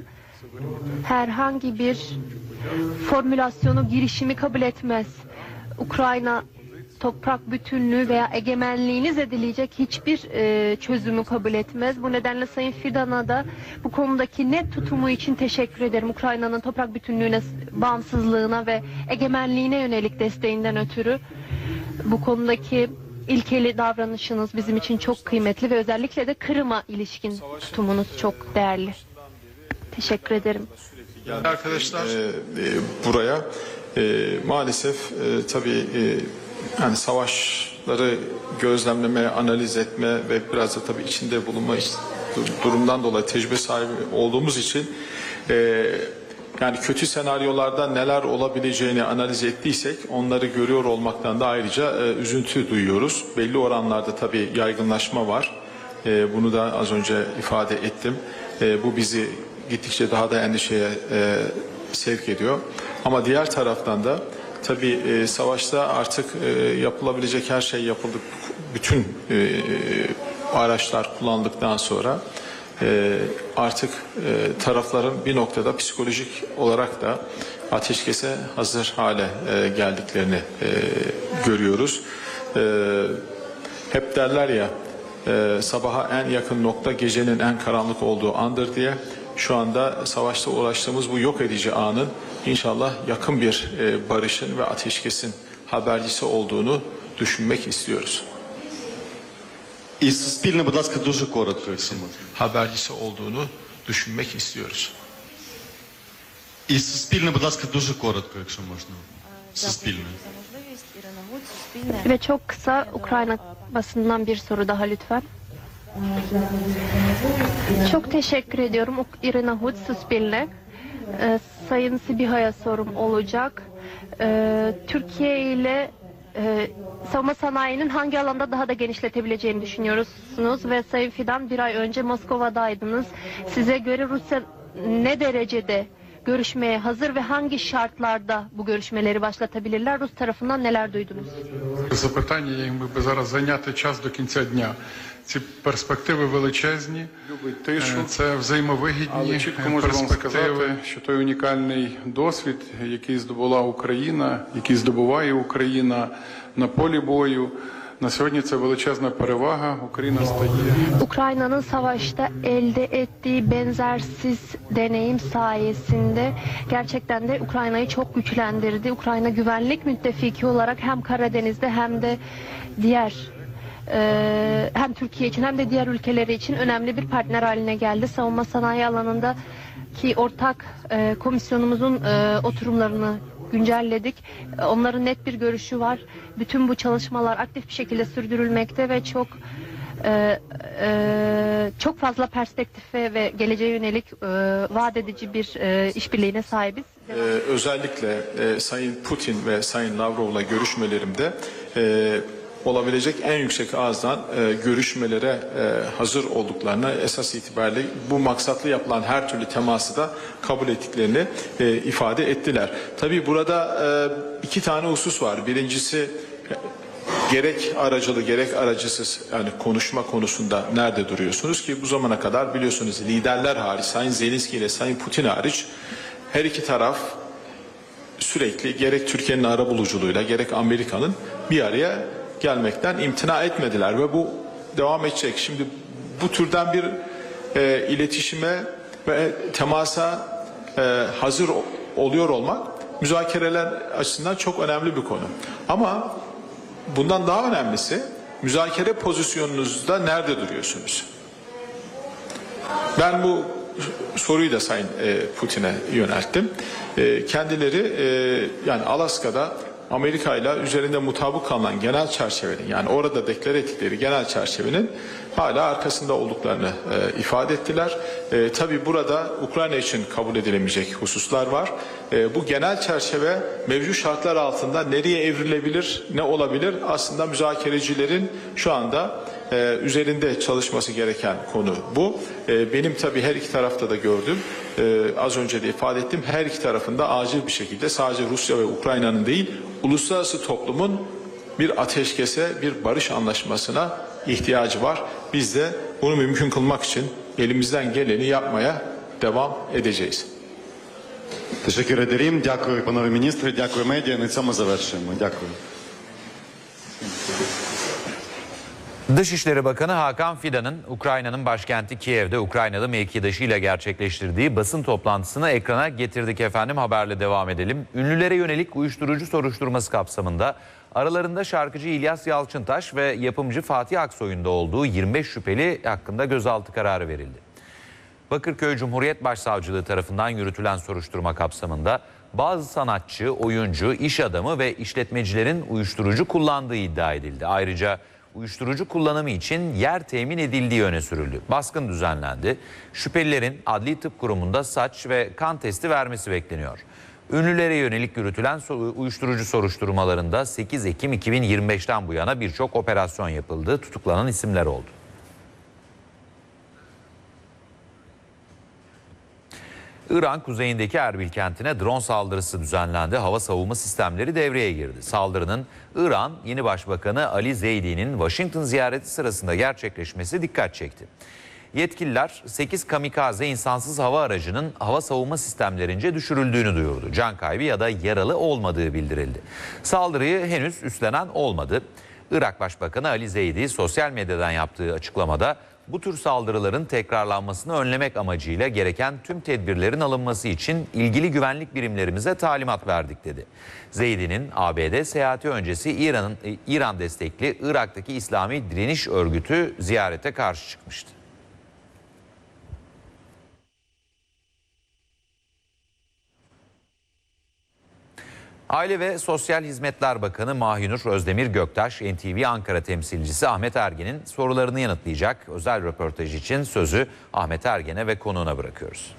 herhangi bir formülasyonu, girişimi kabul etmez. Ukrayna toprak bütünlüğü veya egemenliğini zedeleyecek hiçbir e, çözümü kabul etmez. Bu nedenle Sayın Fidan'a da bu konudaki net tutumu için teşekkür ederim. Ukrayna'nın toprak bütünlüğüne, bağımsızlığına ve egemenliğine yönelik desteğinden ötürü bu konudaki ilkeli davranışınız bizim için çok kıymetli ve özellikle de Kırım'a ilişkin tutumunuz çok değerli. Teşekkür ederim. Arkadaşlar e, e, buraya e, maalesef e, tabii e, yani savaşları gözlemleme, analiz etme ve biraz da tabii içinde bulunma durumdan dolayı tecrübe sahibi olduğumuz için e, yani kötü senaryolarda neler olabileceğini analiz ettiysek onları görüyor olmaktan da ayrıca e, üzüntü duyuyoruz. Belli oranlarda tabii yaygınlaşma var. E, bunu da az önce ifade ettim. E, bu bizi gittikçe daha da endişeye e, sevk ediyor. Ama diğer taraftan da tabii e, savaşta artık e, yapılabilecek her şey yapıldı. Bütün e, araçlar kullanıldıktan sonra e, artık e, tarafların bir noktada psikolojik olarak da ateşkese hazır hale e, geldiklerini e, görüyoruz. E, hep derler ya e, sabaha en yakın nokta gecenin en karanlık olduğu andır diye. Şu anda savaşta uğraştığımız bu yok edici anın inşallah yakın bir e, barışın ve ateşkesin habercisi olduğunu düşünmek istiyoruz. І суспільне, будь ласка, дуже коротко, якщо можна. Habercisi olduğunu düşünmek istiyoruz. І суспільне, будь ласка, дуже коротко, якщо можна. Суспільне. Ve çok kısa Ukrayna basından bir soru daha lütfen. Çok teşekkür ediyorum. Irina Hut, Suspilne. Ee, Sayın Sibiha'ya sorum olacak. Ee, Türkiye ile e, savunma sanayinin hangi alanda daha da genişletebileceğini düşünüyorsunuz ve Sayın Fidan bir ay önce Moskova'daydınız. Size göre Rusya ne derecede görüşmeye hazır ve hangi şartlarda bu görüşmeleri başlatabilirler? Rus tarafından neler duydunuz? Запитання, я міг би зараз зайняти час до кінця дня. Ці перспективи величезні, це взаємовигідні перспективи, що той унікальний досвід, який здобула Україна, який здобуває Україна на полі бою, на сьогодні це величезна перевага. Україna стає. Ukrayna'nın savaşta elde ettiği benzersiz deneyim sayesinde gerçekten de Ukrayna'yı çok güçlendirdi. Ukrayna güvenlik müttefiki olarak hem Karadeniz'de hem de diğer e, hem Türkiye için hem de diğer ülkeleri için önemli bir partner haline geldi. Savunma sanayi alanında ki ortak e, komisyonumuzun e, oturumlarını güncelledik. Onların net bir görüşü var. Bütün bu çalışmalar aktif bir şekilde sürdürülmekte ve çok e, e, çok fazla perspektife ve geleceğe yönelik e, vaat edici bir e, işbirliğine sahibiz. Ee, özellikle e, Sayın Putin ve Sayın Lavrov'la görüşmelerimde e, olabilecek en yüksek ağızdan e, görüşmelere e, hazır olduklarını, esas itibariyle bu maksatlı yapılan her türlü teması da kabul ettiklerini e, ifade ettiler. Tabii burada e, iki tane husus var. Birincisi gerek aracılı gerek aracısız yani konuşma konusunda nerede duruyorsunuz ki bu zamana kadar biliyorsunuz liderler hariç Sayın Zelenski ile Sayın Putin hariç her iki taraf sürekli gerek Türkiye'nin arabuluculuğuyla gerek Amerika'nın bir araya gelmekten imtina etmediler ve bu devam edecek. Şimdi bu türden bir e, iletişime ve temasa e, hazır oluyor olmak müzakereler açısından çok önemli bir konu. Ama bundan daha önemlisi, müzakere pozisyonunuzda nerede duruyorsunuz? Ben bu soruyu da Sayın Putin'e yönelttim. Kendileri yani Alaska'da Amerika ile üzerinde mutabık kalınan genel çerçevenin, yani orada deklare ettikleri genel çerçevenin hala arkasında olduklarını e, ifade ettiler. E, tabii burada Ukrayna için kabul edilemeyecek hususlar var. E, bu genel çerçeve mevcut şartlar altında nereye evrilebilir, ne olabilir? Aslında müzakerecilerin şu anda e, üzerinde çalışması gereken konu bu. E, benim tabii her iki tarafta da gördüm. E, az önce de ifade ettim. Her iki tarafında acil bir şekilde sadece Rusya ve Ukrayna'nın değil, uluslararası toplumun bir ateşkese, bir barış anlaşmasına ihtiyacı var. Biz de bunu mümkün kılmak için elimizden geleni yapmaya devam edeceğiz. Teşekkür ederim. Дякую, панове міністри. Дякую, медіа. На цьому завершуємо. Дякую. Dışişleri Bakanı Hakan Fidan'ın Ukrayna'nın başkenti Kiev'de Ukraynalı mevkidaşıyla gerçekleştirdiği basın toplantısını ekrana getirdik efendim. Haberle devam edelim. Ünlülere yönelik uyuşturucu soruşturması kapsamında aralarında şarkıcı İlyas Yalçıntaş ve yapımcı Fatih Aksoy'un da olduğu yirmi beş şüpheli hakkında gözaltı kararı verildi. Bakırköy Cumhuriyet Başsavcılığı tarafından yürütülen soruşturma kapsamında bazı sanatçı, oyuncu, iş adamı ve işletmecilerin uyuşturucu kullandığı iddia edildi. Ayrıca uyuşturucu kullanımı için yer temin edildiği öne sürüldü. Baskın düzenlendi. Şüphelilerin Adli Tıp Kurumu'nda saç ve kan testi vermesi bekleniyor. Ünlülere yönelik yürütülen uyuşturucu soruşturmalarında sekiz Ekim iki bin yirmi beşten bu yana birçok operasyon yapıldı. Tutuklanan isimler oldu. İran kuzeyindeki Erbil kentine drone saldırısı düzenlendi. Hava savunma sistemleri devreye girdi. Saldırının İran yeni Başbakanı Ali Zeydi'nin Washington ziyareti sırasında gerçekleşmesi dikkat çekti. Yetkililer sekiz kamikaze insansız hava aracının hava savunma sistemlerince düşürüldüğünü duyurdu. Can kaybı ya da yaralı olmadığı bildirildi. Saldırıyı henüz üstlenen olmadı. Irak Başbakanı Ali Zeydi sosyal medyadan yaptığı açıklamada bu tür saldırıların tekrarlanmasını önlemek amacıyla gereken tüm tedbirlerin alınması için ilgili güvenlik birimlerimize talimat verdik dedi. Zeydi'nin A B D seyahati öncesi İran'ın İran destekli Irak'taki İslami Direniş Örgütü ziyarete karşı çıkmıştı. Aile ve Sosyal Hizmetler Bakanı Mahinur Özdemir Göktaş, N T V Ankara temsilcisi Ahmet Ergen'in sorularını yanıtlayacak özel röportaj için sözü Ahmet Ergen'e ve konuğuna bırakıyoruz.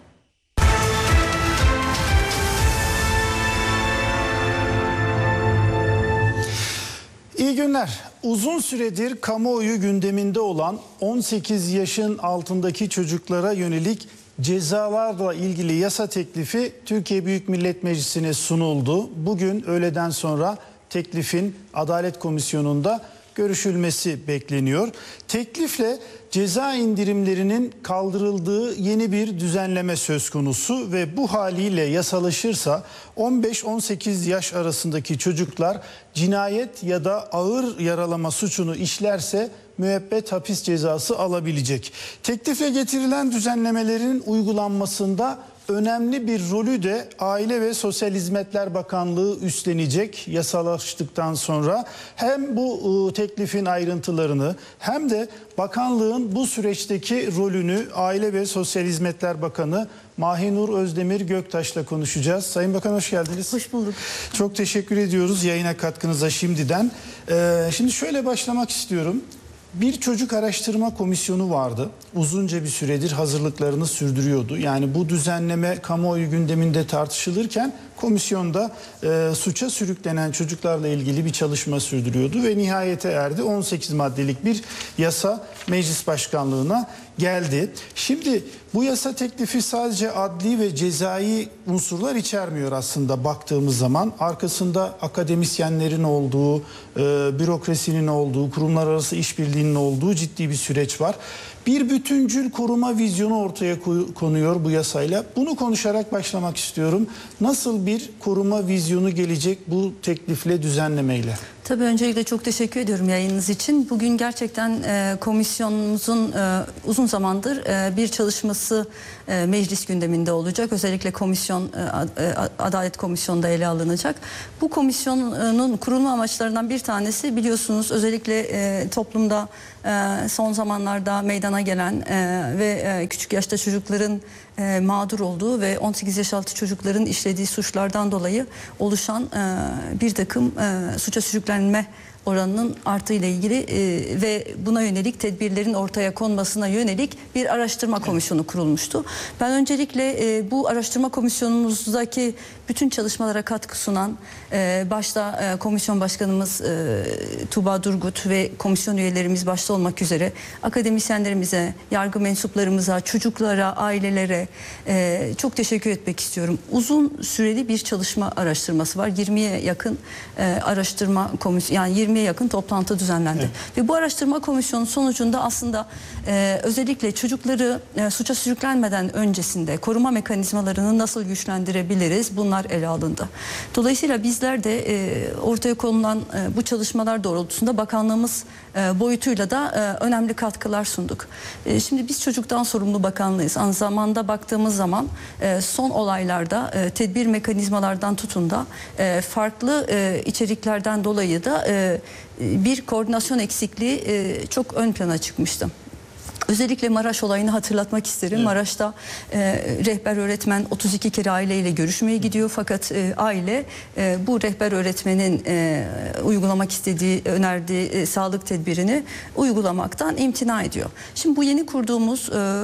İyi günler. Uzun süredir kamuoyu gündeminde olan on sekiz yaşın altındaki çocuklara yönelik cezalarla ilgili yasa teklifi Türkiye Büyük Millet Meclisi'ne sunuldu. Bugün öğleden sonra teklifin Adalet Komisyonu'nda görüşülmesi bekleniyor. Teklifle ceza indirimlerinin kaldırıldığı yeni bir düzenleme söz konusu ve bu haliyle yasalaşırsa on beş on sekiz yaş arasındaki çocuklar cinayet ya da ağır yaralama suçunu işlerse müebbet hapis cezası alabilecek. Teklifle getirilen düzenlemelerin uygulanmasında önemli bir rolü de Aile ve Sosyal Hizmetler Bakanlığı üstlenecek yasalaştıktan sonra. Hem bu teklifin ayrıntılarını hem de bakanlığın bu süreçteki rolünü Aile ve Sosyal Hizmetler Bakanı Mahinur Özdemir Göktaş'la konuşacağız. Sayın Bakan hoş geldiniz. Hoş bulduk. Çok teşekkür ediyoruz yayına katkınıza şimdiden. Ee, şimdi şöyle başlamak istiyorum. Bir çocuk araştırma komisyonu vardı. Uzunca bir süredir hazırlıklarını sürdürüyordu. Yani bu düzenleme kamuoyu gündeminde tartışılırken komisyonda e, suça sürüklenen çocuklarla ilgili bir çalışma sürdürüyordu ve nihayete erdi. on sekiz maddelik bir yasa meclis başkanlığına geldi. Şimdi bu yasa teklifi sadece adli ve cezai unsurlar içermiyor aslında baktığımız zaman. Arkasında akademisyenlerin olduğu, e, bürokrasinin olduğu, kurumlar arası işbirliğinin olduğu ciddi bir süreç var. Bir bütüncül koruma vizyonu ortaya konuyor bu yasayla. Bunu konuşarak başlamak istiyorum. Nasıl bir koruma vizyonu gelecek bu teklifle, düzenlemeyle? Tabii öncelikle çok teşekkür ediyorum yayınınız için. Bugün gerçekten e, komisyonumuzun e, uzun zamandır e, bir çalışması e, meclis gündeminde olacak. Özellikle komisyon e, e, Adalet Komisyonu'nda ele alınacak. Bu komisyonun kurulma amaçlarından bir tanesi biliyorsunuz özellikle e, toplumda e, son zamanlarda meydana gelen e, ve e, küçük yaşta çocukların e, mağdur olduğu ve on sekiz yaş altı çocukların işlediği suçlardan dolayı oluşan e, bir takım e, suça sürüklenme oranının arttığıyla ilgili e, ve buna yönelik tedbirlerin ortaya konmasına yönelik bir araştırma komisyonu kurulmuştu. Ben öncelikle e, bu araştırma komisyonumuzdaki bütün çalışmalara katkı sunan e, başta e, komisyon başkanımız e, Tuğba Durgut ve komisyon üyelerimiz başta olmak üzere akademisyenlerimize, yargı mensuplarımıza, çocuklara, ailelere e, çok teşekkür etmek istiyorum. Uzun süreli bir çalışma araştırması var. yirmiye yakın e, araştırma komisyonu, yani yirmiye yakın toplantı düzenlendi. Evet. Ve bu araştırma komisyonu sonucunda aslında e, özellikle çocukları e, suça sürüklenmeden öncesinde koruma mekanizmalarını nasıl güçlendirebiliriz? Bunlar ele alındı. Dolayısıyla bizler de e, ortaya konulan e, bu çalışmalar doğrultusunda bakanlığımız e, boyutuyla da e, önemli katkılar sunduk. E, şimdi biz çocuktan sorumlu bakanlığıyız. Aynı zamanda baktığımız zaman e, son olaylarda e, tedbir mekanizmalardan tutun da e, farklı e, içeriklerden dolayı da e, bir koordinasyon eksikliği e, çok ön plana çıkmıştı. Özellikle Maraş olayını hatırlatmak isterim. Evet. Maraş'ta e, rehber öğretmen otuz iki kere aileyle görüşmeye gidiyor. Fakat e, aile e, bu rehber öğretmenin e, uygulamak istediği, önerdiği e, sağlık tedbirini uygulamaktan imtina ediyor. Şimdi bu yeni kurduğumuz e,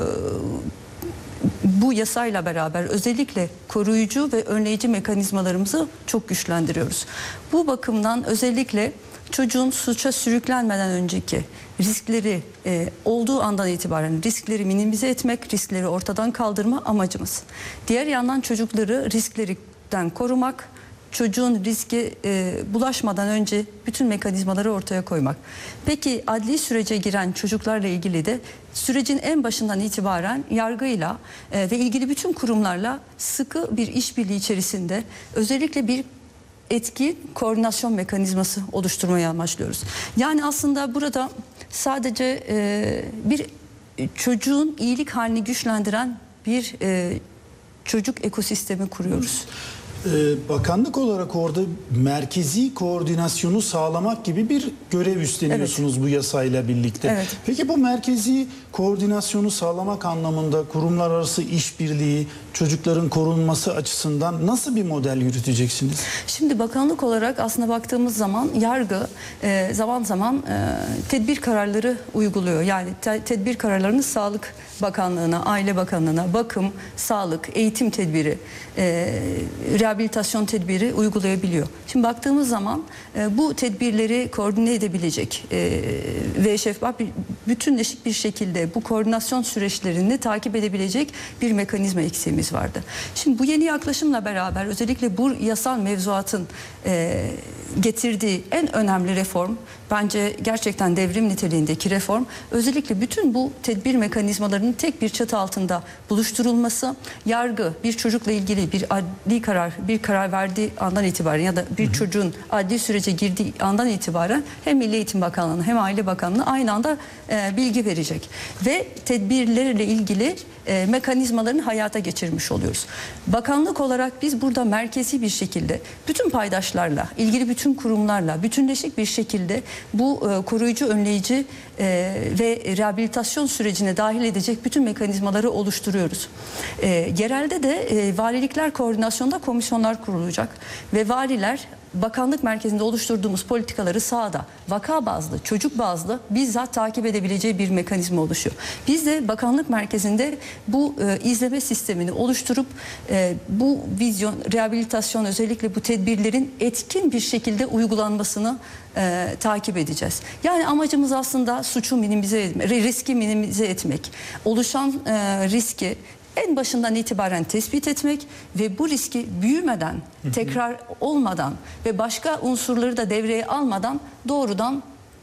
bu yasayla beraber özellikle koruyucu ve önleyici mekanizmalarımızı çok güçlendiriyoruz. Bu bakımdan özellikle çocuğun suça sürüklenmeden önceki riskleri e, olduğu andan itibaren riskleri minimize etmek, riskleri ortadan kaldırma amacımız. Diğer yandan çocukları risklerden korumak, çocuğun riske e, bulaşmadan önce bütün mekanizmaları ortaya koymak. Peki adli sürece giren çocuklarla ilgili de sürecin en başından itibaren yargıyla e, ve ilgili bütün kurumlarla sıkı bir işbirliği içerisinde özellikle bir etki koordinasyon mekanizması oluşturmayı amaçlıyoruz. Yani aslında burada sadece e, bir çocuğun iyilik halini güçlendiren bir e, çocuk ekosistemi kuruyoruz. Ee, bakanlık olarak orada merkezi koordinasyonu sağlamak gibi bir görev üstleniyorsunuz, evet, bu yasayla birlikte. Evet. Peki bu merkezi koordinasyonu sağlamak anlamında kurumlar arası işbirliği, çocukların korunması açısından nasıl bir model yürüteceksiniz? Şimdi bakanlık olarak aslında baktığımız zaman yargı e, zaman zaman e, tedbir kararları uyguluyor. Yani te, tedbir kararlarını Sağlık Bakanlığı'na, Aile Bakanlığı'na bakım, sağlık, eğitim tedbiri, e, rehabilitasyon tedbiri uygulayabiliyor. Şimdi baktığımız zaman e, bu tedbirleri koordine edebilecek e, ve şeffaf bir, bütünleşik bir şekilde bu koordinasyon süreçlerini takip edebilecek bir mekanizma eksiğimiz vardı. Şimdi bu yeni yaklaşımla beraber özellikle bu yasal mevzuatın e, getirdiği en önemli reform, bence gerçekten devrim niteliğindeki reform, özellikle bütün bu tedbir mekanizmalarının tek bir çatı altında buluşturulması, yargı bir çocukla ilgili bir adli karar, bir karar verdiği andan itibaren ya da bir çocuğun adli sürece girdiği andan itibaren hem Milli Eğitim Bakanlığı'na hem Aile Bakanlığı'na aynı anda e, bilgi verecek ve tedbirlerle ilgili e, mekanizmalarını hayata geçirmiş oluyoruz. Bakanlık olarak biz burada merkezi bir şekilde bütün paydaşlarla, ilgili bütün kurumlarla bütünleşik bir şekilde bu e, koruyucu, önleyici e, ve rehabilitasyon sürecine dahil edecek bütün mekanizmaları oluşturuyoruz. E, yerelde de e, valilikler koordinasyonda komisyonlar kurulacak ve valiler bakanlık merkezinde oluşturduğumuz politikaları sahada vaka bazlı, çocuk bazlı bizzat takip edebileceği bir mekanizma oluşuyor. Biz de bakanlık merkezinde bu e, izleme sistemini oluşturup e, bu vizyon, rehabilitasyon, özellikle bu tedbirlerin etkin bir şekilde uygulanmasını e, takip edeceğiz. Yani amacımız aslında suçu minimize etmek, riski minimize etmek, oluşan e, riski en başından itibaren tespit etmek ve bu riski büyümeden, tekrar olmadan ve başka unsurları da devreye almadan doğrudan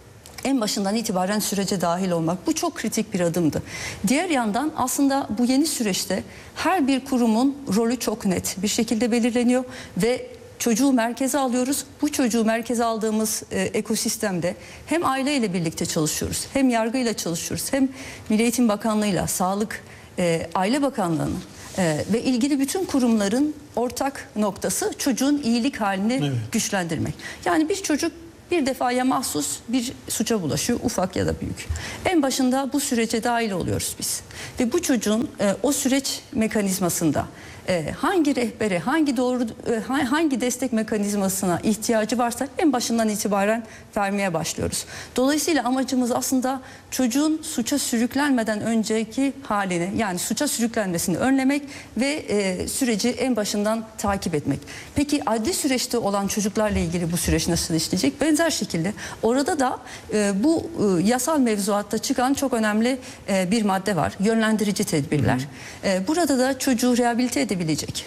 en başından itibaren sürece dahil olmak. Bu çok kritik bir adımdı. Diğer yandan aslında bu yeni süreçte her bir kurumun rolü çok net bir şekilde belirleniyor ve çocuğu merkeze alıyoruz. Bu çocuğu merkeze aldığımız e, ekosistemde hem aileyle birlikte çalışıyoruz, hem yargıyla çalışıyoruz, hem Milli Eğitim Bakanlığı'yla, Sağlık, e, Aile Bakanlığı'nın e, ve ilgili bütün kurumların ortak noktası çocuğun iyilik halini evet. güçlendirmek. Yani bir çocuk bir defaya mahsus bir suça bulaşıyor, ufak ya da büyük. En başında bu sürece dahil oluyoruz biz. Ve bu çocuğun e, o süreç mekanizmasında e, hangi rehbere, hangi doğru, e, hangi destek mekanizmasına ihtiyacı varsa en başından itibaren vermeye başlıyoruz. Dolayısıyla amacımız aslında çocuğun suça sürüklenmeden önceki halini, yani suça sürüklenmesini önlemek ve e, süreci en başından takip etmek. Peki adli süreçte olan çocuklarla ilgili bu süreç nasıl işleyecek? Benzer şekilde orada da e, bu e, yasal mevzuatta çıkan çok önemli e, bir madde var. Yönlendirici tedbirler. E, burada da çocuğu rehabilite edebilecek,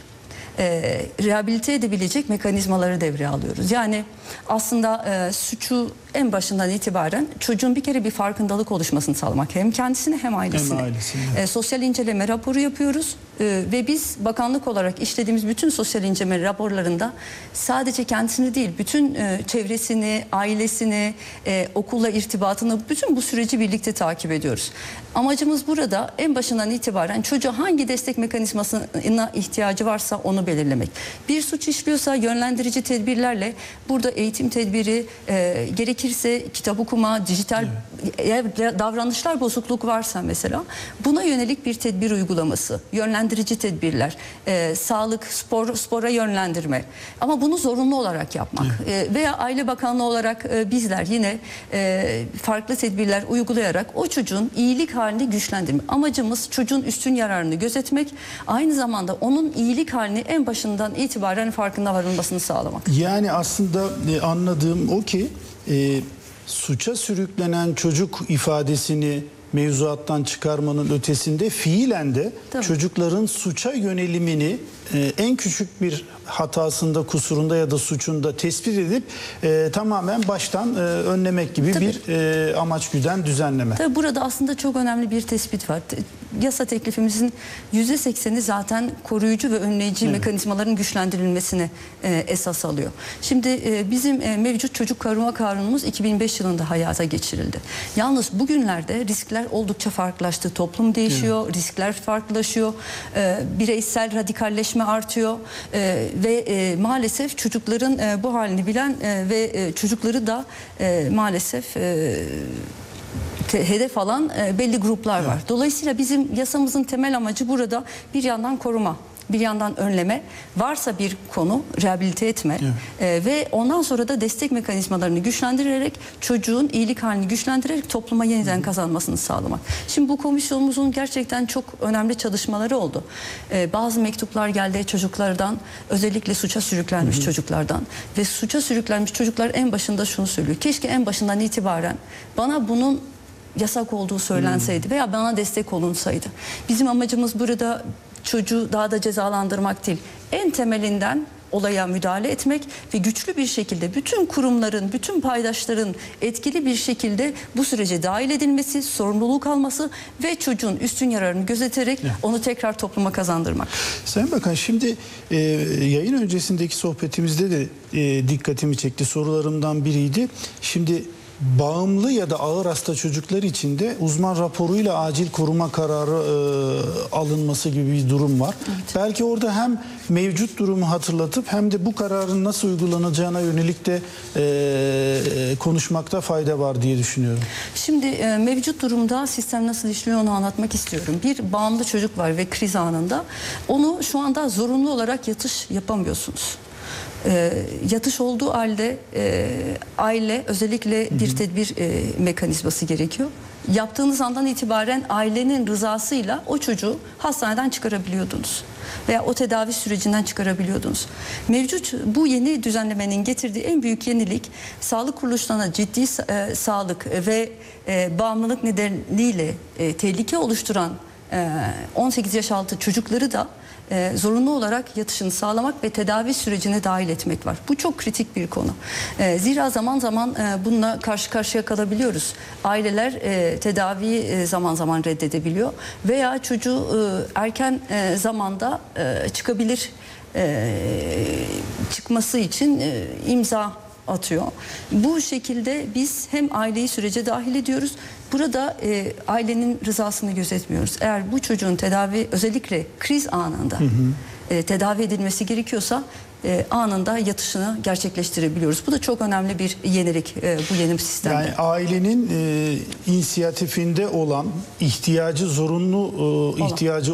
e, rehabilite edebilecek mekanizmaları devreye alıyoruz. Yani aslında e, suçu en başından itibaren çocuğun bir kere bir farkındalık oluşmasını sağlamak. Hem kendisine hem ailesine. Hem ailesine. E, sosyal inceleme raporu yapıyoruz e, ve biz bakanlık olarak işlediğimiz bütün sosyal inceleme raporlarında sadece kendisini değil, bütün e, çevresini, ailesini, e, okulla irtibatını, bütün bu süreci birlikte takip ediyoruz. Amacımız burada en başından itibaren çocuğa hangi destek mekanizmasına ihtiyacı varsa onu belirlemek. Bir suç işliyorsa yönlendirici tedbirlerle burada eğitim tedbiri, e, gerekirse kitap okuma, dijital evet. davranışlar bozukluk varsa mesela buna yönelik bir tedbir uygulaması, yönlendirici tedbirler, e, sağlık, spor, spora yönlendirme, ama bunu zorunlu olarak yapmak evet. e, veya Aile Bakanlığı olarak e, bizler yine e, farklı tedbirler uygulayarak o çocuğun iyilik halini güçlendirmek. Amacımız çocuğun üstün yararını gözetmek, aynı zamanda onun iyilik halini en başından itibaren farkında varılmasını sağlamak. Yani aslında e, anladığım o ki e, suça sürüklenen çocuk ifadesini mevzuattan çıkarmanın ötesinde fiilen de Tabii. çocukların suça yönelimini e, en küçük bir hatasında, kusurunda ya da suçunda tespit edip e, tamamen baştan e, önlemek gibi Tabii. bir e, amaç güden düzenleme. Tabii burada aslında çok önemli bir tespit var. Yasa teklifimizin yüzde sekseni zaten koruyucu ve önleyici evet. mekanizmaların güçlendirilmesini e, esas alıyor. Şimdi e, bizim e, mevcut çocuk koruma kanunumuz iki bin beş yılında hayata geçirildi. Yalnız bugünlerde riskler oldukça farklılaştı. Toplum değişiyor, evet. riskler farklılaşıyor, e, bireysel radikalleşme artıyor e, ve e, maalesef çocukların e, bu halini bilen e, ve e, çocukları da e, maalesef e, hedef alan e, belli gruplar evet. var. Dolayısıyla bizim yasamızın temel amacı burada bir yandan koruma, bir yandan önleme, varsa bir konu rehabilite etme evet. e, ve ondan sonra da destek mekanizmalarını güçlendirerek çocuğun iyilik halini güçlendirerek topluma yeniden kazanmasını sağlamak. Şimdi bu komisyonumuzun gerçekten çok önemli çalışmaları oldu. E, bazı mektuplar geldi çocuklardan, özellikle suça sürüklenmiş hı hı. çocuklardan ve suça sürüklenmiş çocuklar en başında şunu söylüyor: keşke en başından itibaren bana bunun yasak olduğu söylenseydi veya bana destek olunsaydı. Bizim amacımız burada çocuğu daha da cezalandırmak değil, en temelinden olaya müdahale etmek ve güçlü bir şekilde bütün kurumların, bütün paydaşların etkili bir şekilde bu sürece dahil edilmesi, sorumluluk alması ve çocuğun üstün yararını gözeterek evet. onu tekrar topluma kazandırmak. Sayın Bakan, şimdi e, yayın öncesindeki sohbetimizde de e, dikkatimi çekti, sorularımdan biriydi. Şimdi bağımlı ya da ağır hasta çocuklar için de uzman raporuyla acil koruma kararı e, alınması gibi bir durum var. Evet. Belki orada hem mevcut durumu hatırlatıp hem de bu kararın nasıl uygulanacağına yönelik de e, konuşmakta fayda var diye düşünüyorum. Şimdi e, mevcut durumda sistem nasıl işliyor onu anlatmak istiyorum. Bir bağımlı çocuk var ve kriz anında onu şu anda zorunlu olarak yatış yapamıyorsunuz. E, yatış olduğu halde e, aile özellikle bir hı hı. tedbir e, mekanizması gerekiyor. Yaptığınız andan itibaren ailenin rızasıyla o çocuğu hastaneden çıkarabiliyordunuz veya o tedavi sürecinden çıkarabiliyordunuz. Mevcut bu yeni düzenlemenin getirdiği en büyük yenilik, sağlık kuruluşlarına ciddi e, sağlık ve e, bağımlılık nedeniyle e, tehlike oluşturan e, on sekiz yaş altı çocukları da Ee, zorunlu olarak yatışını sağlamak ve tedavi sürecine dahil etmek var. Bu çok kritik bir konu. Ee, zira zaman zaman e, bununla karşı karşıya kalabiliyoruz. Aileler e, tedaviyi e, zaman zaman reddedebiliyor veya çocuğu e, erken e, zamanda e, çıkabilir e, çıkması için e, imza atıyor. Bu şekilde biz hem aileyi sürece dahil ediyoruz. Burada e, ailenin rızasını gözetmiyoruz. Eğer bu çocuğun tedavi, özellikle kriz anında hı hı. E, tedavi edilmesi gerekiyorsa e, anında yatışını gerçekleştirebiliyoruz. Bu da çok önemli bir yenilik e, bu yeni sistemde. Yani ailenin e, inisiyatifinde olan, ihtiyacı zorunlu e, ihtiyacı